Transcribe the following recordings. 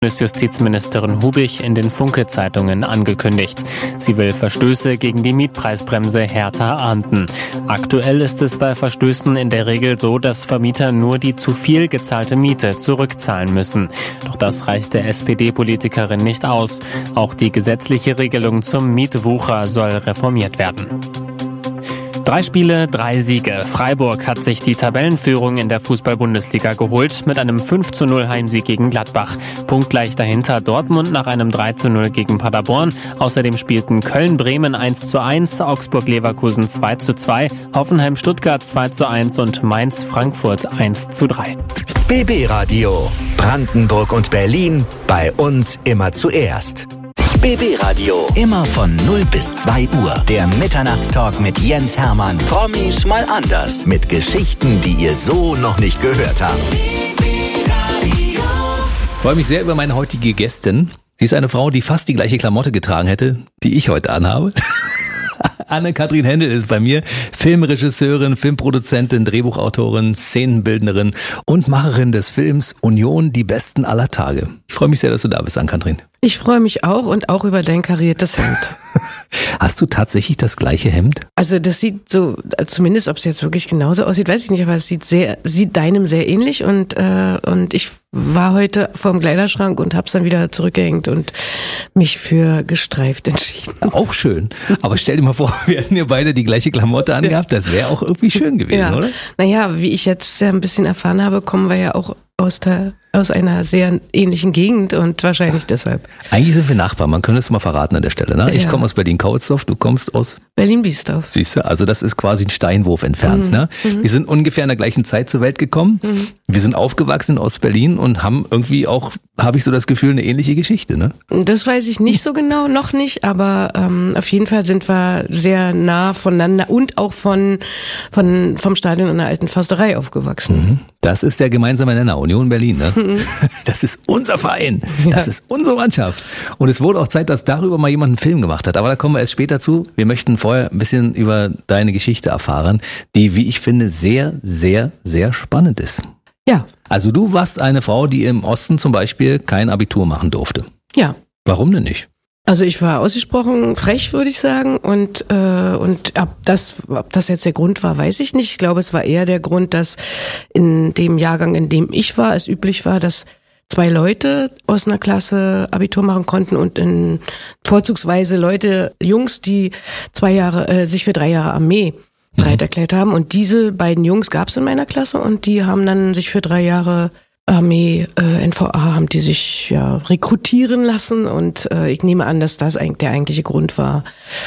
Bundesjustizministerin Hubig in den Funke-Zeitungen angekündigt. Sie will Verstöße gegen die Mietpreisbremse härter ahnden. Aktuell ist es bei Verstößen in der Regel so, dass Vermieter nur die zu viel gezahlte Miete zurückzahlen müssen. Doch das reicht der SPD-Politikerin nicht aus. Auch die gesetzliche Regelung zum Mietwucher soll reformiert werden. 3 Spiele, 3 Siege. Freiburg hat sich die Tabellenführung in der Fußball-Bundesliga geholt mit einem 5:0 Heimsieg gegen Gladbach. Punktgleich dahinter Dortmund nach einem 3:0 gegen Paderborn. Außerdem spielten Köln-Bremen 1:1, Augsburg-Leverkusen 2:2, Hoffenheim-Stuttgart 2:1 und Mainz-Frankfurt 1:3. BB Radio. Brandenburg und Berlin. Bei uns immer zuerst. BB Radio. Immer von 0 bis 2 Uhr. Der Mitternachtstalk mit Jens Hermann. Promis mal anders. Mit Geschichten, die ihr so noch nicht gehört habt. Ich freue mich sehr über meine heutige Gästin. Sie ist eine Frau, die fast die gleiche Klamotte getragen hätte, die ich heute anhabe. Anne-Kathrin Händel ist bei mir, Filmregisseurin, Filmproduzentin, Drehbuchautorin, Szenenbildnerin und Macherin des Films Union, die Besten aller Tage. Ich freue mich sehr, dass du da bist, Anne-Kathrin. Ich freue mich auch und auch über dein kariertes Hemd. Hast du tatsächlich das gleiche Hemd? Also das sieht so, zumindest ob es jetzt wirklich genauso aussieht, weiß ich nicht, aber es sieht deinem sehr ähnlich und ich war heute vorm Kleiderschrank und hab's dann wieder zurückgehängt und mich für gestreift entschieden. Auch schön. Aber stell dir mal vor, wir hätten ja beide die gleiche Klamotte angehabt, das wäre auch irgendwie schön gewesen, oder? Naja, wie ich jetzt ja ein bisschen erfahren habe, kommen wir ja auch aus einer sehr ähnlichen Gegend und wahrscheinlich deshalb. Eigentlich sind wir Nachbarn, man könnte es mal verraten an der Stelle. Ne? Ich komme aus Berlin-Kautsdorf, du kommst aus Berlin-Biesdorf. Siehst du, also das ist quasi ein Steinwurf entfernt. Ne? Wir sind ungefähr in der gleichen Zeit zur Welt gekommen. Wir sind aufgewachsen in Ostberlin und haben irgendwie auch, habe ich so das Gefühl, eine ähnliche Geschichte. Ne? Das weiß ich nicht so genau, noch nicht, aber auf jeden Fall sind wir sehr nah voneinander und auch vom Stadion in der Alten Försterei aufgewachsen. Das ist der gemeinsame Nenner, Union Berlin. Ne? Das ist unser Verein, das ist unsere Mannschaft. Und es wurde auch Zeit, dass darüber mal jemand einen Film gemacht hat. Aber da kommen wir erst später zu. Wir möchten vorher ein bisschen über deine Geschichte erfahren, die, wie ich finde, sehr, sehr, sehr spannend ist. Ja. Also du warst eine Frau, die im Osten zum Beispiel kein Abitur machen durfte. Ja. Warum denn nicht? Also ich war ausgesprochen frech, würde ich sagen, und ob das jetzt der Grund war, weiß ich nicht. Ich glaube, es war eher der Grund, dass in dem Jahrgang, in dem ich war, es üblich war, dass 2 Leute aus einer Klasse Abitur machen konnten und vorzugsweise Jungs, die sich für 3 Jahre Armee bereit erklärt haben. Und diese beiden Jungs gab es in meiner Klasse und die haben dann sich für 3 Jahre Armee, NVA, haben die sich ja rekrutieren lassen und ich nehme an, dass das eigentlich der eigentliche Grund war.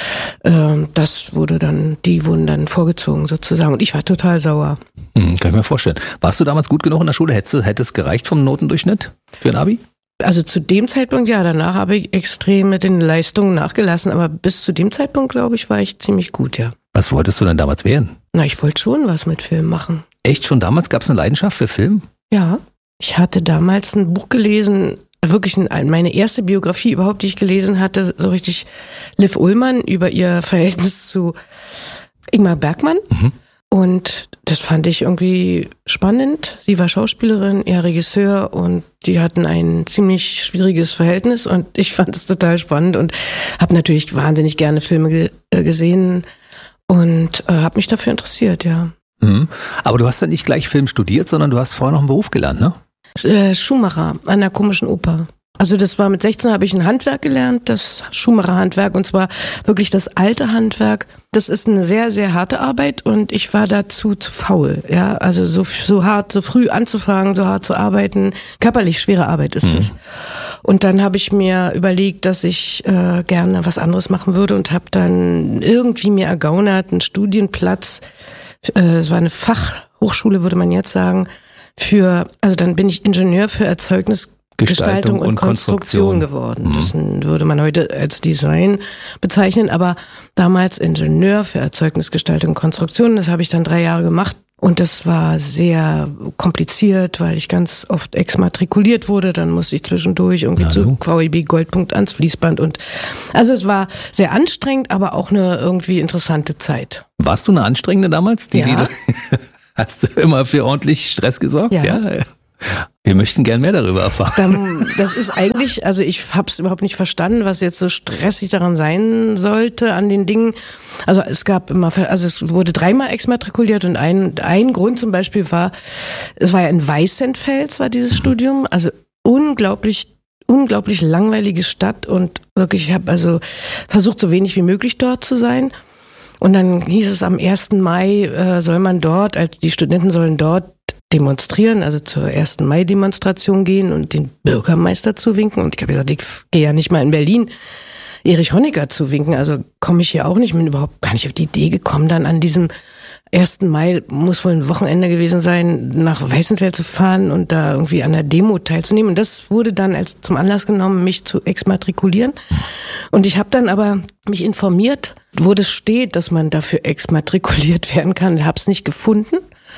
Die wurden dann vorgezogen sozusagen und ich war total sauer. Kann ich mir vorstellen. Warst du damals gut genug in der Schule? Hätte es gereicht vom Notendurchschnitt für ein Abi? Also zu dem Zeitpunkt ja, danach habe ich extrem mit den Leistungen nachgelassen, aber bis zu dem Zeitpunkt, glaube ich, war ich ziemlich gut, ja. Was wolltest du denn damals werden? Na, ich wollte schon was mit Film machen. Echt, schon damals gab es eine Leidenschaft für Film? Ja. Ich hatte damals ein Buch gelesen, wirklich meine erste Biografie überhaupt, die ich gelesen hatte, so richtig Liv Ullmann über ihr Verhältnis zu Ingmar Bergman. Und das fand ich irgendwie spannend. Sie war Schauspielerin, er Regisseur und die hatten ein ziemlich schwieriges Verhältnis und ich fand es total spannend und habe natürlich wahnsinnig gerne Filme gesehen und habe mich dafür interessiert, ja. Aber du hast ja nicht gleich Film studiert, sondern du hast vorher noch einen Beruf gelernt, ne? Schuhmacher an der Komischen Oper. Also das war mit 16 habe ich ein Handwerk gelernt, das Schuhmacherhandwerk und zwar wirklich das alte Handwerk. Das ist eine sehr, sehr harte Arbeit und ich war dazu zu faul. Ja, also so hart, so früh anzufangen, so hart zu arbeiten. Körperlich schwere Arbeit ist es. Und dann habe ich mir überlegt, dass ich gerne was anderes machen würde und habe dann irgendwie mir ergaunert, einen Studienplatz. Es war eine Fachhochschule, würde man jetzt sagen. Also dann bin ich Ingenieur für Erzeugnisgestaltung und Konstruktion geworden. Das würde man heute als Design bezeichnen, aber damals Ingenieur für Erzeugnisgestaltung und Konstruktion. Das habe ich dann 3 Jahre gemacht und das war sehr kompliziert, weil ich ganz oft exmatrikuliert wurde. Dann musste ich zwischendurch irgendwie zu VEB Goldpunkt ans Fließband und also es war sehr anstrengend, aber auch eine irgendwie interessante Zeit. Warst du eine Anstrengende damals? Ja. Hast du immer für ordentlich Stress gesorgt? Ja. Wir möchten gern mehr darüber erfahren. Das ist eigentlich, also ich habe es überhaupt nicht verstanden, was jetzt so stressig daran sein sollte an den Dingen. Also es wurde 3-mal exmatrikuliert und ein Grund zum Beispiel war, es war ja in Weißenfels war dieses Studium, also unglaublich langweilige Stadt und wirklich, ich habe also versucht, so wenig wie möglich dort zu sein. Und dann hieß es, am 1. Mai soll man dort, also die Studenten sollen dort demonstrieren, also zur 1. Mai-Demonstration gehen und den Bürgermeister zuwinken. Und ich habe gesagt, ich gehe ja nicht mal in Berlin Erich Honecker zuwinken, also komme ich hier auch nicht, bin überhaupt gar nicht auf die Idee gekommen, dann an diesem 1. Mai, muss wohl ein Wochenende gewesen sein, nach Weißenfels zu fahren und da irgendwie an der Demo teilzunehmen. Und das wurde dann als zum Anlass genommen, mich zu exmatrikulieren. Und ich habe dann aber mich informiert, wo das steht, dass man dafür exmatrikuliert werden kann. Ich habe es nicht gefunden.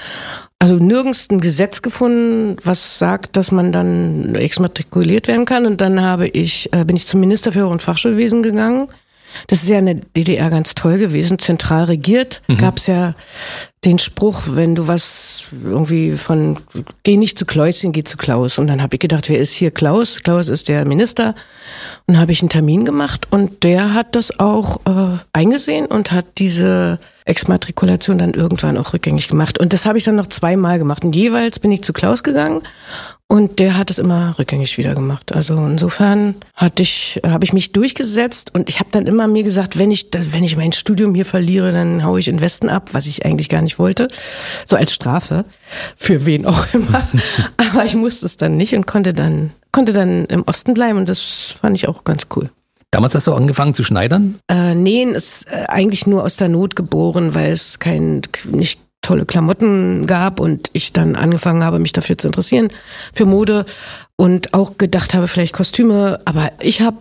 Also nirgends ein Gesetz gefunden, was sagt, dass man dann exmatrikuliert werden kann. Und dann bin ich zum Minister für Hoch- und Fachschulwesen gegangen. Das ist ja in der DDR ganz toll gewesen, zentral regiert. Gab's ja den Spruch, wenn du was irgendwie geh nicht zu Klauschen, geh zu Klaus. Und dann habe ich gedacht, wer ist hier Klaus? Klaus ist der Minister. Und habe ich einen Termin gemacht und der hat das auch eingesehen und hat diese Exmatrikulation dann irgendwann auch rückgängig gemacht. Und das habe ich dann noch 2-mal gemacht. Und jeweils bin ich zu Klaus gegangen und der hat es immer rückgängig wieder gemacht. Also insofern habe ich mich durchgesetzt und ich habe dann immer mir gesagt, wenn ich mein Studium hier verliere, dann haue ich in den Westen ab, was ich eigentlich gar nicht wollte. So als Strafe. Für wen auch immer. Aber ich musste es dann nicht und konnte dann im Osten bleiben und das fand ich auch ganz cool. Damals hast du angefangen zu schneidern? Nähen ist eigentlich nur aus der Not geboren, weil es nicht tolle Klamotten gab und ich dann angefangen habe, mich dafür zu interessieren, für Mode und auch gedacht habe, vielleicht Kostüme. Aber ich habe,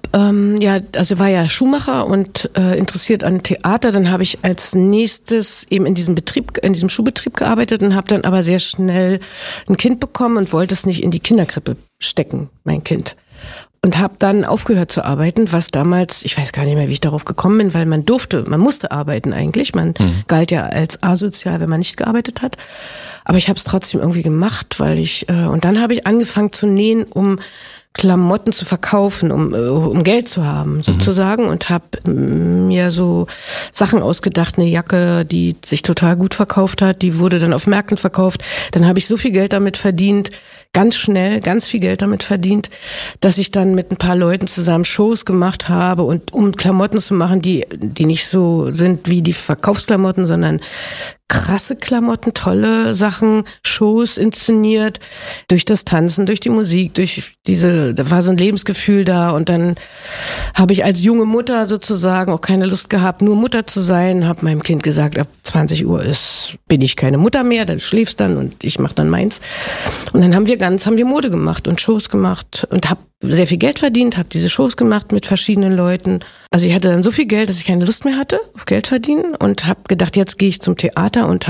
war ja Schuhmacher und interessiert an Theater. Dann habe ich als nächstes eben in diesem Schuhbetrieb gearbeitet und habe dann aber sehr schnell ein Kind bekommen und wollte es nicht in die Kinderkrippe stecken, mein Kind. Und habe dann aufgehört zu arbeiten, was damals, ich weiß gar nicht mehr, wie ich darauf gekommen bin, weil man musste arbeiten eigentlich. Man galt ja als asozial, wenn man nicht gearbeitet hat. Aber ich habe es trotzdem irgendwie gemacht, und dann habe ich angefangen zu nähen, um Klamotten zu verkaufen, um Geld zu haben sozusagen und habe mir so Sachen ausgedacht, eine Jacke, die sich total gut verkauft hat, die wurde dann auf Märkten verkauft. Dann habe ich so viel Geld damit verdient, ganz schnell, ganz viel Geld damit verdient, dass ich dann mit ein paar Leuten zusammen Shows gemacht habe und um Klamotten zu machen, die nicht so sind wie die Verkaufsklamotten, sondern krasse Klamotten, tolle Sachen, Shows inszeniert, durch das Tanzen, durch die Musik, da war so ein Lebensgefühl da und dann habe ich als junge Mutter sozusagen auch keine Lust gehabt, nur Mutter zu sein, habe meinem Kind gesagt, ab 20 Uhr bin ich keine Mutter mehr, dann schläfst dann und ich mache dann meins. Und dann haben wir Mode gemacht und Shows gemacht und habe sehr viel Geld verdient, habe diese Shows gemacht mit verschiedenen Leuten. Also ich hatte dann so viel Geld, dass ich keine Lust mehr hatte auf Geld verdienen und habe gedacht, jetzt gehe ich zum Theater und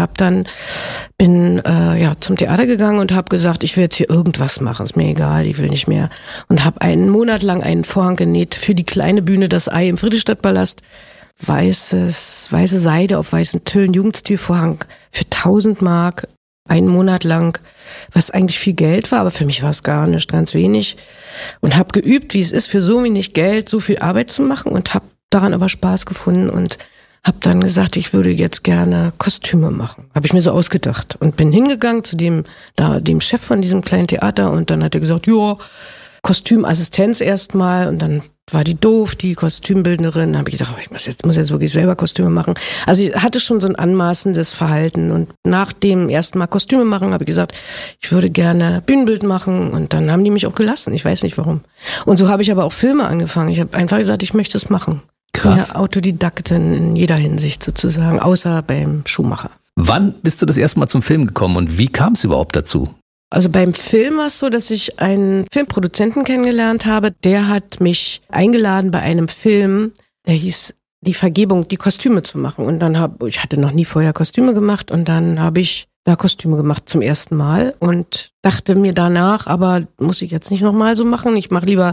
bin zum Theater gegangen und habe gesagt, ich will jetzt hier irgendwas machen, ist mir egal, ich will nicht mehr. Und habe einen Monat lang einen Vorhang genäht für die kleine Bühne Das Ei im Friedrichstadtpalast. Weiße Seide auf weißen Tüllen, Jugendstilvorhang für 1000 Mark. Einen Monat lang, was eigentlich viel Geld war, aber für mich war es gar nicht, ganz wenig. Und habe geübt, wie es ist, für so wenig Geld so viel Arbeit zu machen und habe daran aber Spaß gefunden und habe dann gesagt, ich würde jetzt gerne Kostüme machen. Habe ich mir so ausgedacht und bin hingegangen zu dem Chef von diesem kleinen Theater und dann hat er gesagt, ja, Kostümassistenz erstmal und dann war die doof, die Kostümbildnerin. Dann habe ich gesagt, ich muss jetzt wirklich selber Kostüme machen. Also ich hatte schon so ein anmaßendes Verhalten und nach dem ersten Mal Kostüme machen habe ich gesagt, ich würde gerne Bühnenbild machen und dann haben die mich auch gelassen. Ich weiß nicht warum. Und so habe ich aber auch Filme angefangen. Ich habe einfach gesagt, ich möchte es machen. Krass. Ja, Autodidaktin in jeder Hinsicht sozusagen, außer beim Schuhmacher. Wann bist du das erste Mal zum Film gekommen und wie kam es überhaupt dazu? Also beim Film war es so, dass ich einen Filmproduzenten kennengelernt habe. Der hat mich eingeladen bei einem Film, der hieß Die Vergebung, die Kostüme zu machen. Und dann ich hatte noch nie vorher Kostüme gemacht und dann habe ich da Kostüme gemacht zum ersten Mal und dachte mir danach, aber muss ich jetzt nicht nochmal so machen. Ich mache lieber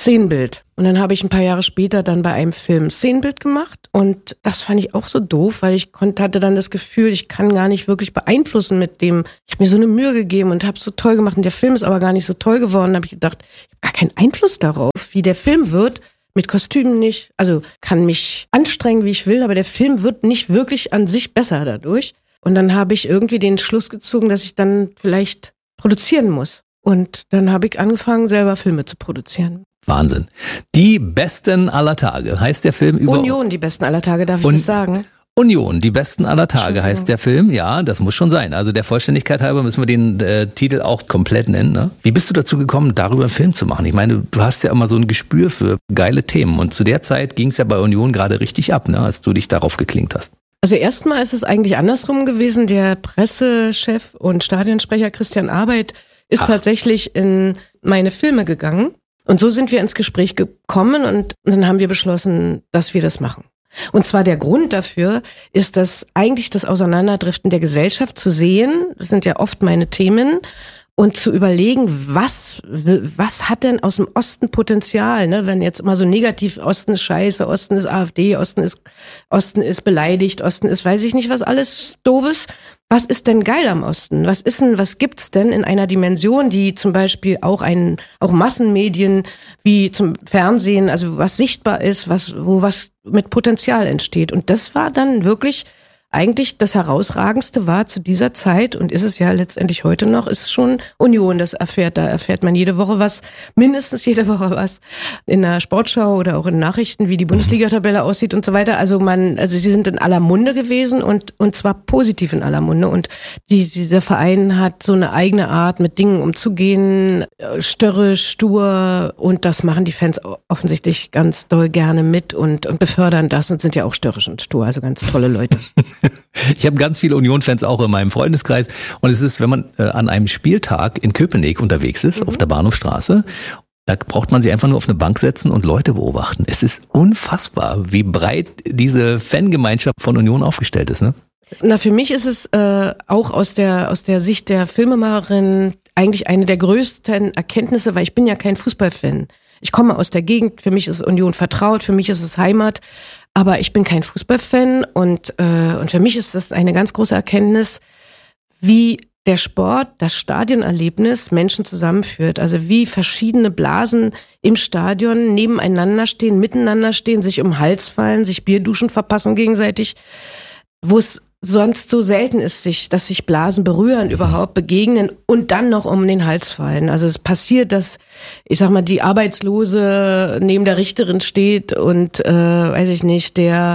Szenenbild. Und dann habe ich ein paar Jahre später dann bei einem Film Szenenbild gemacht und das fand ich auch so doof, weil ich hatte dann das Gefühl, ich kann gar nicht wirklich beeinflussen mit dem, ich habe mir so eine Mühe gegeben und habe es so toll gemacht und der Film ist aber gar nicht so toll geworden. Da habe ich gedacht, ich habe gar keinen Einfluss darauf, wie der Film wird, mit Kostümen nicht. Also kann mich anstrengen, wie ich will, aber der Film wird nicht wirklich an sich besser dadurch. Und dann habe ich irgendwie den Schluss gezogen, dass ich dann vielleicht produzieren muss. Und dann habe ich angefangen, selber Filme zu produzieren. Wahnsinn. Die besten aller Tage heißt der Film über... Union, die besten aller Tage, darf ich das sagen? Union, die besten aller Tage heißt der Film. Ja, das muss schon sein. Also der Vollständigkeit halber müssen wir den Titel auch komplett nennen. Ne? Wie bist du dazu gekommen, darüber einen Film zu machen? Ich meine, du hast ja immer so ein Gespür für geile Themen. Und zu der Zeit ging es ja bei Union gerade richtig ab, ne, als du dich darauf geklinkt hast. Also erstmal ist es eigentlich andersrum gewesen. Der Pressechef und Stadionsprecher Christian Arbeit ist tatsächlich in meine Filme gegangen. Und so sind wir ins Gespräch gekommen und dann haben wir beschlossen, dass wir das machen. Und zwar der Grund dafür ist, dass eigentlich das Auseinanderdriften der Gesellschaft zu sehen, das sind ja oft meine Themen, und zu überlegen, was hat denn aus dem Osten Potenzial, ne? Wenn jetzt immer so negativ, Osten ist scheiße, Osten ist AfD, Osten ist beleidigt, Osten ist weiß ich nicht was alles Doofes. Was ist denn geil am Osten? Was gibt's denn in einer Dimension, die zum Beispiel auch Massenmedien wie zum Fernsehen, also was sichtbar ist, wo was mit Potenzial entsteht? Und das war dann wirklich eigentlich das Herausragendste war zu dieser Zeit und ist es ja letztendlich heute noch, ist schon Union, da erfährt man mindestens jede Woche was in der Sportschau oder auch in Nachrichten, wie die Bundesliga-Tabelle aussieht und so weiter. Also sie sind in aller Munde gewesen und zwar positiv in aller Munde und dieser Verein hat so eine eigene Art, mit Dingen umzugehen, störrisch, stur und das machen die Fans offensichtlich ganz doll gerne mit und befördern das und sind ja auch störrisch und stur, also ganz tolle Leute. Ich habe ganz viele Union-Fans auch in meinem Freundeskreis und es ist, wenn man an einem Spieltag in Köpenick unterwegs ist, auf der Bahnhofstraße, da braucht man sich einfach nur auf eine Bank setzen und Leute beobachten. Es ist unfassbar, wie breit diese Fangemeinschaft von Union aufgestellt ist, ne? Na, für mich ist es auch aus der Sicht der Filmemacherin eigentlich eine der größten Erkenntnisse, weil ich bin ja kein Fußballfan. Ich komme aus der Gegend, für mich ist Union vertraut, für mich ist es Heimat, aber ich bin kein Fußballfan und für mich ist das eine ganz große Erkenntnis, wie der Sport, das Stadionerlebnis Menschen zusammenführt. Also wie verschiedene Blasen im Stadion nebeneinander stehen, miteinander stehen, sich um den Hals fallen, sich Bierduschen verpassen gegenseitig, wo es sonst so selten ist, dass sich Blasen berühren, überhaupt begegnen und dann noch um den Hals fallen. Also es passiert, dass, ich sag mal, die Arbeitslose neben der Richterin steht und, weiß ich nicht, der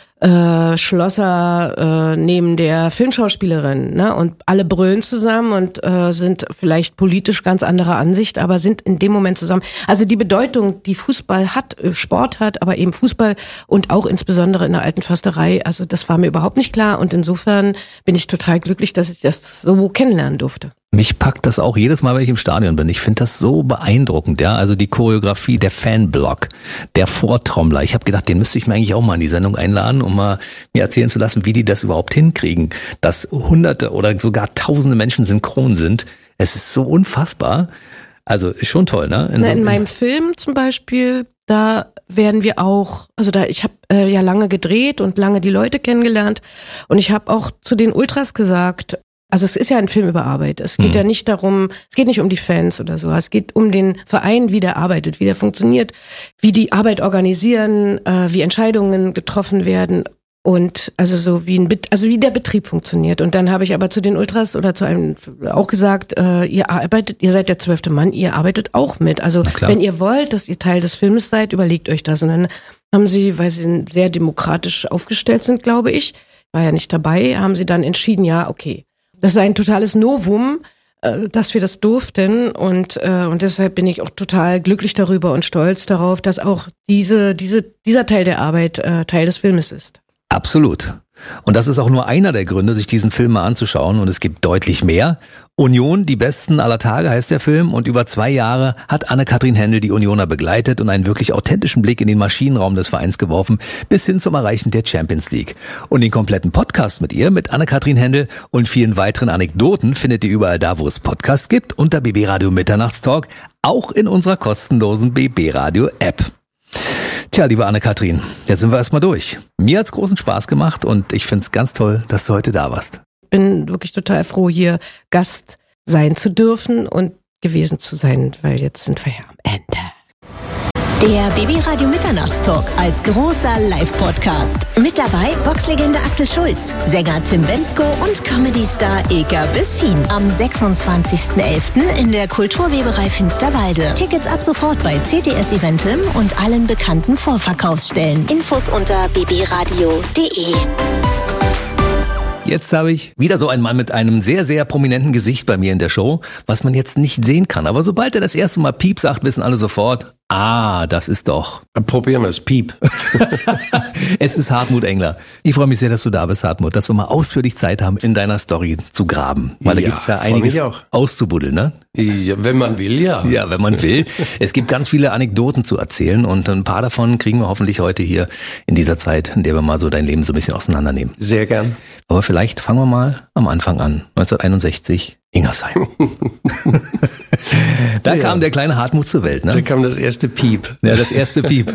Schlosser neben der Filmschauspielerin, ne? Und alle brüllen zusammen und sind vielleicht politisch ganz anderer Ansicht, aber sind in dem Moment zusammen. Also die Bedeutung, die Fußball hat, Sport hat, aber eben Fußball und auch insbesondere in der alten Försterei, also das war mir überhaupt nicht klar und insofern bin ich total glücklich, dass ich das so kennenlernen durfte. Mich packt das auch jedes Mal, wenn ich im Stadion bin. Ich finde das so beeindruckend, ja. Also die Choreografie, der Fanblock, der Vortrommler. Ich habe gedacht, den müsste ich mir eigentlich auch mal in die Sendung einladen, um mal mir erzählen zu lassen, wie die das überhaupt hinkriegen. Dass Hunderte oder sogar Tausende Menschen synchron sind. Es ist so unfassbar. Also ist schon toll, ne? In meinem Film zum Beispiel, da werden wir auch, ich habe ja lange gedreht und lange die Leute kennengelernt und ich habe auch zu den Ultras gesagt, also es ist ja ein Film über Arbeit. Es geht ja nicht darum, es geht nicht um die Fans oder so. Es geht um den Verein, wie der arbeitet, wie der funktioniert, wie die Arbeit organisieren, wie Entscheidungen getroffen werden und also so wie wie der Betrieb funktioniert. Und dann habe ich aber zu den Ultras oder zu einem auch gesagt, ihr seid der 12. Mann, ihr arbeitet auch mit. Also wenn ihr wollt, dass ihr Teil des Filmes seid, überlegt euch das. Und dann haben sie, weil sie sehr demokratisch aufgestellt sind, glaube ich, war ja nicht dabei, haben sie dann entschieden, ja, okay. Das ist ein totales Novum, dass wir das durften und deshalb bin ich auch total glücklich darüber und stolz darauf, dass auch dieser Teil der Arbeit Teil des Filmes ist. Absolut. Und das ist auch nur einer der Gründe, sich diesen Film mal anzuschauen und es gibt deutlich mehr. Union, die besten aller Tage heißt der Film und über 2 Jahre hat Anne-Kathrin Hendel die Unioner begleitet und einen wirklich authentischen Blick in den Maschinenraum des Vereins geworfen, bis hin zum Erreichen der Champions League. Und den kompletten Podcast mit ihr, mit Anne-Kathrin Hendel und vielen weiteren Anekdoten findet ihr überall da, wo es Podcasts gibt, unter BB Radio Mitternachtstalk. auch in unserer kostenlosen BB Radio App. Tja, liebe Anne-Kathrin, jetzt sind wir erstmal durch. Mir hat's großen Spaß gemacht und ich find's ganz toll, dass du heute da warst. Ich bin wirklich total froh, hier Gast sein zu dürfen und gewesen zu sein, weil jetzt sind wir ja am Ende. Der BB Radio Mitternachtstalk als großer Live-Podcast. Mit dabei Boxlegende Axel Schulz, Sänger Tim Bendzko und Comedy-Star Ilka Bessin. Am 26.11. in der Kulturweberei Finsterwalde. Tickets ab sofort bei CTS Eventim und allen bekannten Vorverkaufsstellen. Infos unter bbradio.de. Jetzt habe ich wieder so einen Mann mit einem sehr, sehr prominenten Gesicht bei mir in der Show, was man jetzt nicht sehen kann. Aber sobald er das erste Mal Piep sagt, wissen alle sofort, das ist doch. Probieren wir es, Piep. Es ist Hartmut Engler. Ich freue mich sehr, dass du da bist, Hartmut, dass wir mal ausführlich Zeit haben, in deiner Story zu graben. Weil da gibt's ja einiges auszubuddeln, ne? Ja, wenn man will, ja. Ja, wenn man will. Es gibt ganz viele Anekdoten zu erzählen und ein paar davon kriegen wir hoffentlich heute hier in dieser Zeit, in der wir mal so dein Leben so ein bisschen auseinandernehmen. Sehr gern. Aber vielleicht fangen wir mal am Anfang an. 1961, Ingersheim. Da kam der kleine Hartmut zur Welt, ne? Da kam das erste Piep. Ja, das erste Piep.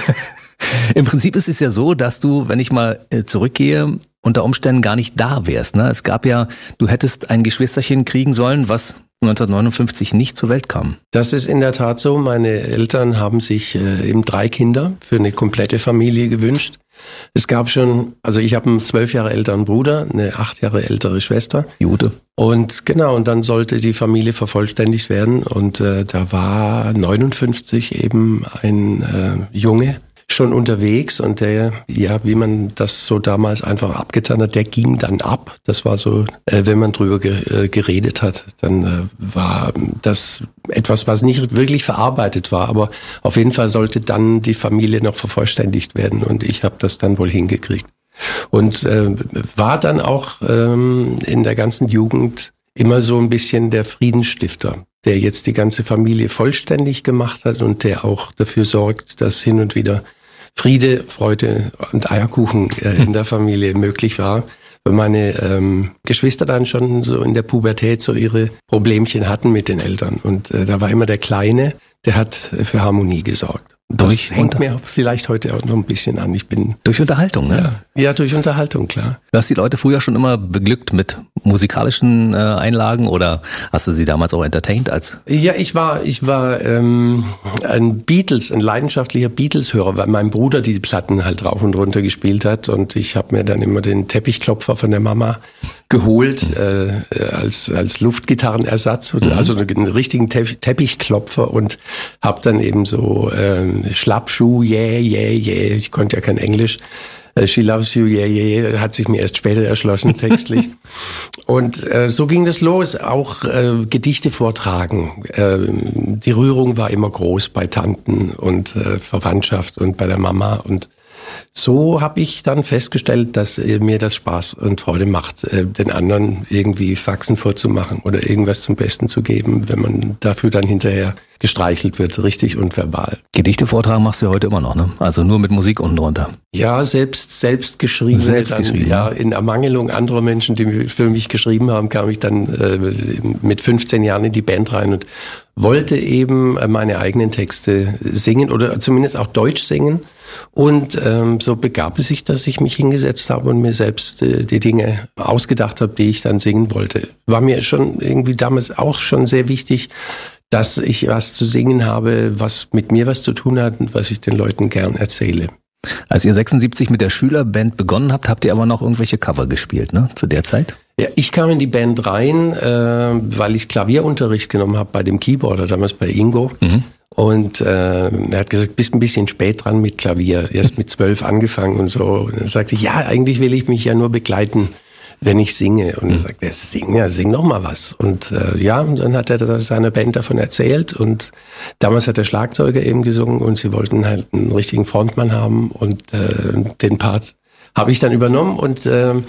Im Prinzip ist es ja so, dass du, wenn ich mal zurückgehe, unter Umständen gar nicht da wärst, ne? Es gab ja, du hättest ein Geschwisterchen kriegen sollen, was 1959 nicht zur Welt kam. Das ist in der Tat so. Meine Eltern haben sich eben 3 Kinder für eine komplette Familie gewünscht. Es gab schon, also ich habe einen 12 Jahre älteren Bruder, eine 8 Jahre ältere Schwester. Jude. Und genau, und dann sollte die Familie vervollständigt werden. Und da war 59 eben ein Junge schon unterwegs und der, ja, wie man das so damals einfach abgetan hat, der ging dann ab. Das war so, wenn man drüber geredet hat, dann war das etwas, was nicht wirklich verarbeitet war, aber auf jeden Fall sollte dann die Familie noch vervollständigt werden und ich habe das dann wohl hingekriegt. Und war dann auch in der ganzen Jugend immer so ein bisschen der Friedensstifter, der jetzt die ganze Familie vollständig gemacht hat und der auch dafür sorgt, dass hin und wieder Friede, Freude und Eierkuchen in der Familie möglich war. Weil meine Geschwister dann schon so in der Pubertät so ihre Problemchen hatten mit den Eltern. Und da war immer der Kleine, der hat für Harmonie gesorgt. Das hängt mir vielleicht heute auch noch ein bisschen an. Ich bin durch Unterhaltung, ne? Ja, durch Unterhaltung, klar. Du hast die Leute früher schon immer beglückt mit musikalischen Einlagen oder hast du sie damals auch entertained als? Ja, ich war ein leidenschaftlicher Beatles-Hörer, weil mein Bruder die Platten halt rauf und runter gespielt hat und ich habe mir dann immer den Teppichklopfer von der Mama geholt als Luftgitarrenersatz, also einen richtigen Teppichklopfer und habe dann eben so Schlappschuh, yeah, yeah, yeah, ich konnte ja kein Englisch, She Loves You, yeah, yeah, hat sich mir erst später erschlossen textlich. Und so ging das los, auch Gedichte vortragen. Die Rührung war immer groß bei Tanten und Verwandtschaft und bei der Mama und so habe ich dann festgestellt, dass mir das Spaß und Freude macht, den anderen irgendwie Faxen vorzumachen oder irgendwas zum Besten zu geben, wenn man dafür dann hinterher gestreichelt wird, richtig und verbal. Gedichte vortragen machst du ja heute immer noch, ne? Also nur mit Musik unten drunter. Ja, selbst geschrieben. Ja, in Ermangelung anderer Menschen, die für mich geschrieben haben, kam ich dann mit 15 Jahren in die Band rein und wollte eben meine eigenen Texte singen oder zumindest auch Deutsch singen. Und so begab es sich, dass ich mich hingesetzt habe und mir selbst die Dinge ausgedacht habe, die ich dann singen wollte. War mir schon irgendwie damals auch schon sehr wichtig, dass ich was zu singen habe, was mit mir was zu tun hat und was ich den Leuten gern erzähle. Als ihr 76 mit der Schülerband begonnen habt ihr aber noch irgendwelche Cover gespielt, ne? Zu der Zeit? Ja, ich kam in die Band rein, weil ich Klavierunterricht genommen habe bei dem Keyboarder, damals bei Ingo. Mhm. Und er hat gesagt, bist ein bisschen spät dran mit Klavier, erst mit 12 angefangen und so. Und er sagte, ja, eigentlich will ich mich ja nur begleiten, wenn ich singe. Und er sagte, sing doch mal was. Und und dann hat er seiner Band davon erzählt. Und damals hat der Schlagzeuger eben gesungen und sie wollten halt einen richtigen Frontmann haben. Und den Part habe ich dann übernommen und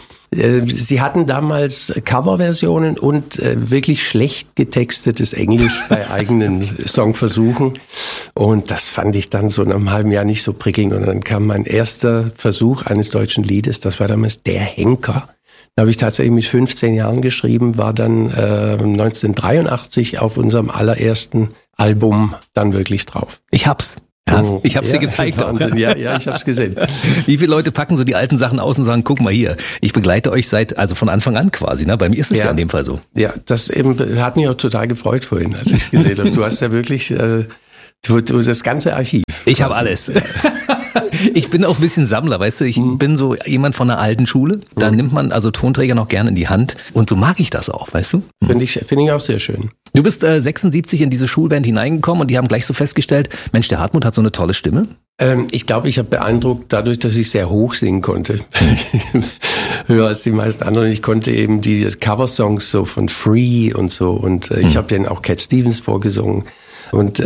sie hatten damals Coverversionen und wirklich schlecht getextetes Englisch bei eigenen Songversuchen und das fand ich dann so nach einem halben Jahr nicht so prickelnd und dann kam mein erster Versuch eines deutschen Liedes, das war damals Der Henker. Da habe ich tatsächlich mit 15 Jahren geschrieben, war dann 1983 auf unserem allerersten Album dann wirklich drauf. Ich hab's. Ja, ich hab's dir gezeigt. Ja, ich hab's gesehen. Wie viele Leute packen so die alten Sachen aus und sagen, guck mal hier, ich begleite euch also von Anfang an quasi, ne? Bei mir ist es ja in dem Fall so. Ja, das eben hat mich auch total gefreut vorhin, als ich gesehen habe. Du hast ja wirklich du das ganze Archiv. Ich habe alles. Ich bin auch ein bisschen Sammler, weißt du, ich bin so jemand von der alten Schule. Da nimmt man also Tonträger noch gerne in die Hand und so mag ich das auch, weißt du? Finde ich auch sehr schön. Du bist 76 in diese Schulband hineingekommen und die haben gleich so festgestellt, Mensch, der Hartmut hat so eine tolle Stimme. Ich glaube, ich habe beeindruckt dadurch, dass ich sehr hoch singen konnte. Höher als die meisten anderen. Ich konnte eben die Coversongs so von Free und so und ich habe denen auch Cat Stevens vorgesungen. Und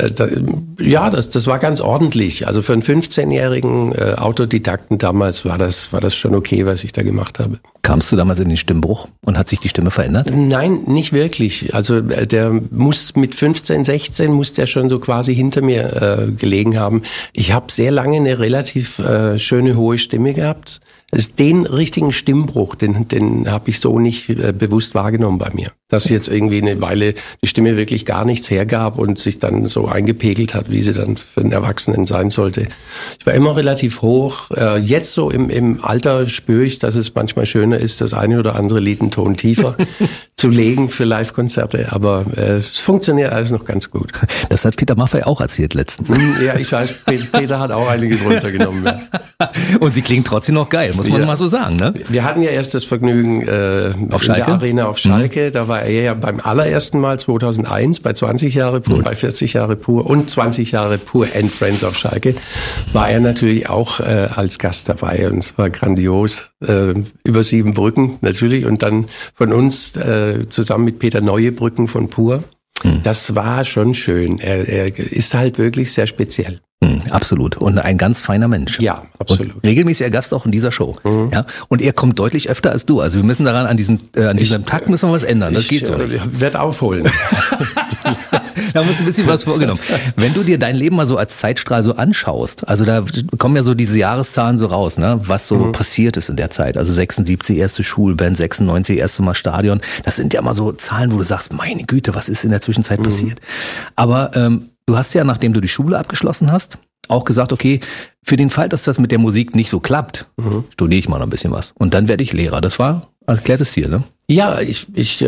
das war ganz ordentlich. Also für einen 15-jährigen Autodidakten damals war das schon okay, was ich da gemacht habe. Kamst du damals in den Stimmbruch und hat sich die Stimme verändert? Nein, nicht wirklich. Also der muss mit 15, 16 muss der schon so quasi hinter mir gelegen haben. Ich habe sehr lange eine relativ schöne hohe Stimme gehabt. Den richtigen Stimmbruch, den habe ich so nicht bewusst wahrgenommen bei mir. Dass jetzt irgendwie eine Weile die Stimme wirklich gar nichts hergab und sich dann so eingepegelt hat, wie sie dann für einen Erwachsenen sein sollte. Ich war immer relativ hoch. Jetzt so im Alter spüre ich, dass es manchmal schöner ist, das eine oder andere Lied einen Ton tiefer zu legen für Live-Konzerte. Aber es funktioniert alles noch ganz gut. Das hat Peter Maffay auch erzählt letztens. Ja, ich weiß, Peter hat auch einiges runtergenommen. Ja. Und sie klingen trotzdem noch geil, muss man mal so sagen, ne? Wir hatten ja erst das Vergnügen auf in der Arena auf Schalke. Da war er ja beim allerersten Mal 2001 bei 20 Jahre pur, bei 40 Jahre pur und 20 Jahre pur and Friends auf Schalke war er natürlich auch als Gast dabei und es war grandios. Über 7 Brücken natürlich und dann von uns zusammen mit Peter Neuebrücken von Pur. Das war schon schön. Er ist halt wirklich sehr speziell. Absolut. Und ein ganz feiner Mensch. Ja, absolut. Und regelmäßiger Gast auch in dieser Show. Ja. Und er kommt deutlich öfter als du. Also wir müssen daran an diesem Takt müssen wir was ändern. Das geht so. Ich werde aufholen. Da haben wir uns ein bisschen was vorgenommen. Wenn du dir dein Leben mal so als Zeitstrahl so anschaust, also da kommen ja so diese Jahreszahlen so raus, ne, was so passiert ist in der Zeit. Also 76 erste Schulband, 96 erste Mal Stadion. Das sind ja mal so Zahlen, wo du sagst, meine Güte, was ist in der Zwischenzeit passiert? Aber du hast ja, nachdem du die Schule abgeschlossen hast, auch gesagt, okay, für den Fall, dass das mit der Musik nicht so klappt, studiere ich mal noch ein bisschen was. Und dann werde ich Lehrer. Das war erklärtes Ziel, ne? Ja, ich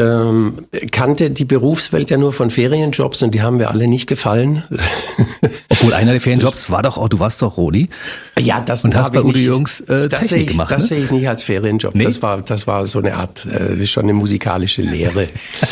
kannte die Berufswelt ja nur von Ferienjobs und die haben mir alle nicht gefallen. Obwohl einer der Ferienjobs war doch auch, du warst doch Rodi. Ja, das und hast bei Udo Jürgens Technik gemacht. Das sehe ich nicht als Ferienjob. Nee? Das war so eine Art, schon eine musikalische Lehre.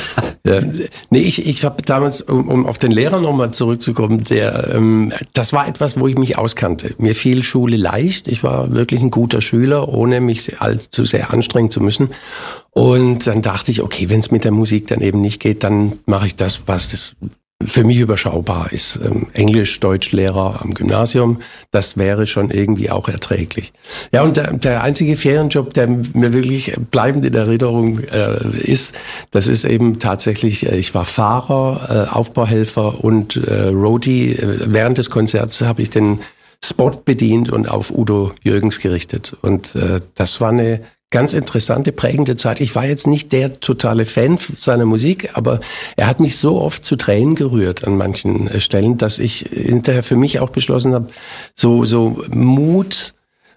Ich habe damals, um auf den Lehrer nochmal zurückzukommen, das war etwas, wo ich mich auskannte. Mir fiel Schule leicht. Ich war wirklich ein guter Schüler, ohne mich allzu sehr anstrengen zu müssen. Und dann dachte ich, okay, wenn es mit der Musik dann eben nicht geht, dann mache ich das, was für mich überschaubar ist. Englisch, Deutschlehrer am Gymnasium, das wäre schon irgendwie auch erträglich. Ja, und der einzige Ferienjob, der mir wirklich bleibend in Erinnerung ist, das ist eben tatsächlich, ich war Fahrer, Aufbauhelfer und Roadie. Während des Konzerts habe ich den Spot bedient und auf Udo Jürgens gerichtet. Und das war eine ganz interessante, prägende Zeit. Ich war jetzt nicht der totale Fan seiner Musik, aber er hat mich so oft zu Tränen gerührt an manchen Stellen, dass ich hinterher für mich auch beschlossen habe, so Mut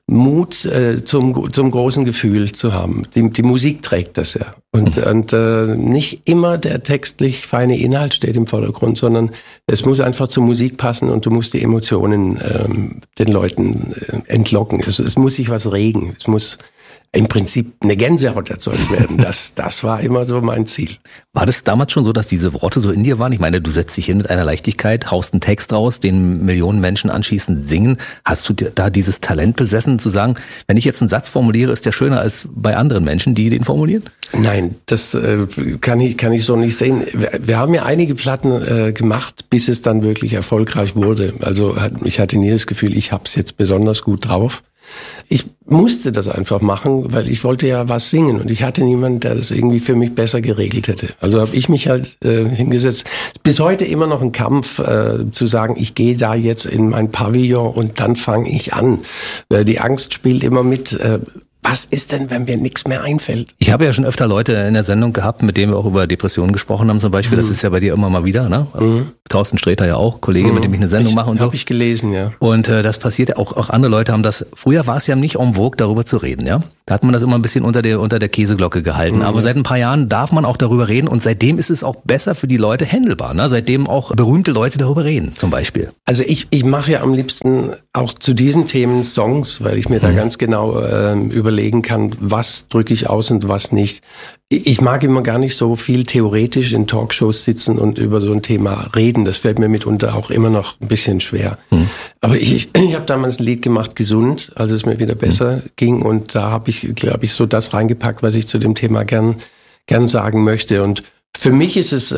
zum großen Gefühl zu haben. Die Musik trägt das ja. Und nicht immer der textlich feine Inhalt steht im Vordergrund, sondern es muss einfach zur Musik passen und du musst die Emotionen den Leuten entlocken. Es muss sich was regen. Es muss im Prinzip eine Gänsehaut erzeugt werden. Das war immer so mein Ziel. War das damals schon so, dass diese Worte so in dir waren? Ich meine, du setzt dich hin mit einer Leichtigkeit, haust einen Text raus, den Millionen Menschen anschließend singen. Hast du da dieses Talent besessen, zu sagen, wenn ich jetzt einen Satz formuliere, ist der schöner als bei anderen Menschen, die den formulieren? Nein, das kann ich so nicht sehen. Wir haben ja einige Platten gemacht, bis es dann wirklich erfolgreich wurde. Also ich hatte nie das Gefühl, ich hab's jetzt besonders gut drauf. Ich musste das einfach machen, weil ich wollte ja was singen und ich hatte niemanden, der das irgendwie für mich besser geregelt hätte. Also habe ich mich halt hingesetzt. Bis heute immer noch ein Kampf zu sagen, ich gehe da jetzt in mein Pavillon und dann fange ich an. Die Angst spielt immer mit. was ist denn, wenn mir nichts mehr einfällt? Ich habe ja schon öfter Leute in der Sendung gehabt, mit denen wir auch über Depressionen gesprochen haben zum Beispiel. Das ist ja bei dir immer mal wieder, ne? Thorsten Sträter ja auch, Kollege, mit dem ich eine Sendung mache und so. Habe ich gelesen, ja. Und das passiert ja auch andere Leute haben das, früher war es ja nicht en vogue, darüber zu reden, ja. Da hat man das immer ein bisschen unter der Käseglocke gehalten. Aber seit ein paar Jahren darf man auch darüber reden und seitdem ist es auch besser für die Leute handelbar, ne? Seitdem auch berühmte Leute darüber reden, zum Beispiel. Also ich mache ja am liebsten auch zu diesen Themen Songs, weil ich mir da ganz genau überlegen kann, was drücke ich aus und was nicht. Ich mag immer gar nicht so viel theoretisch in Talkshows sitzen und über so ein Thema reden. Das fällt mir mitunter auch immer noch ein bisschen schwer. Aber ich habe damals ein Lied gemacht, Gesund, als es mir wieder besser ging. Und da habe ich, glaube ich, so das reingepackt, was ich zu dem Thema gern sagen möchte. Und für mich ist es,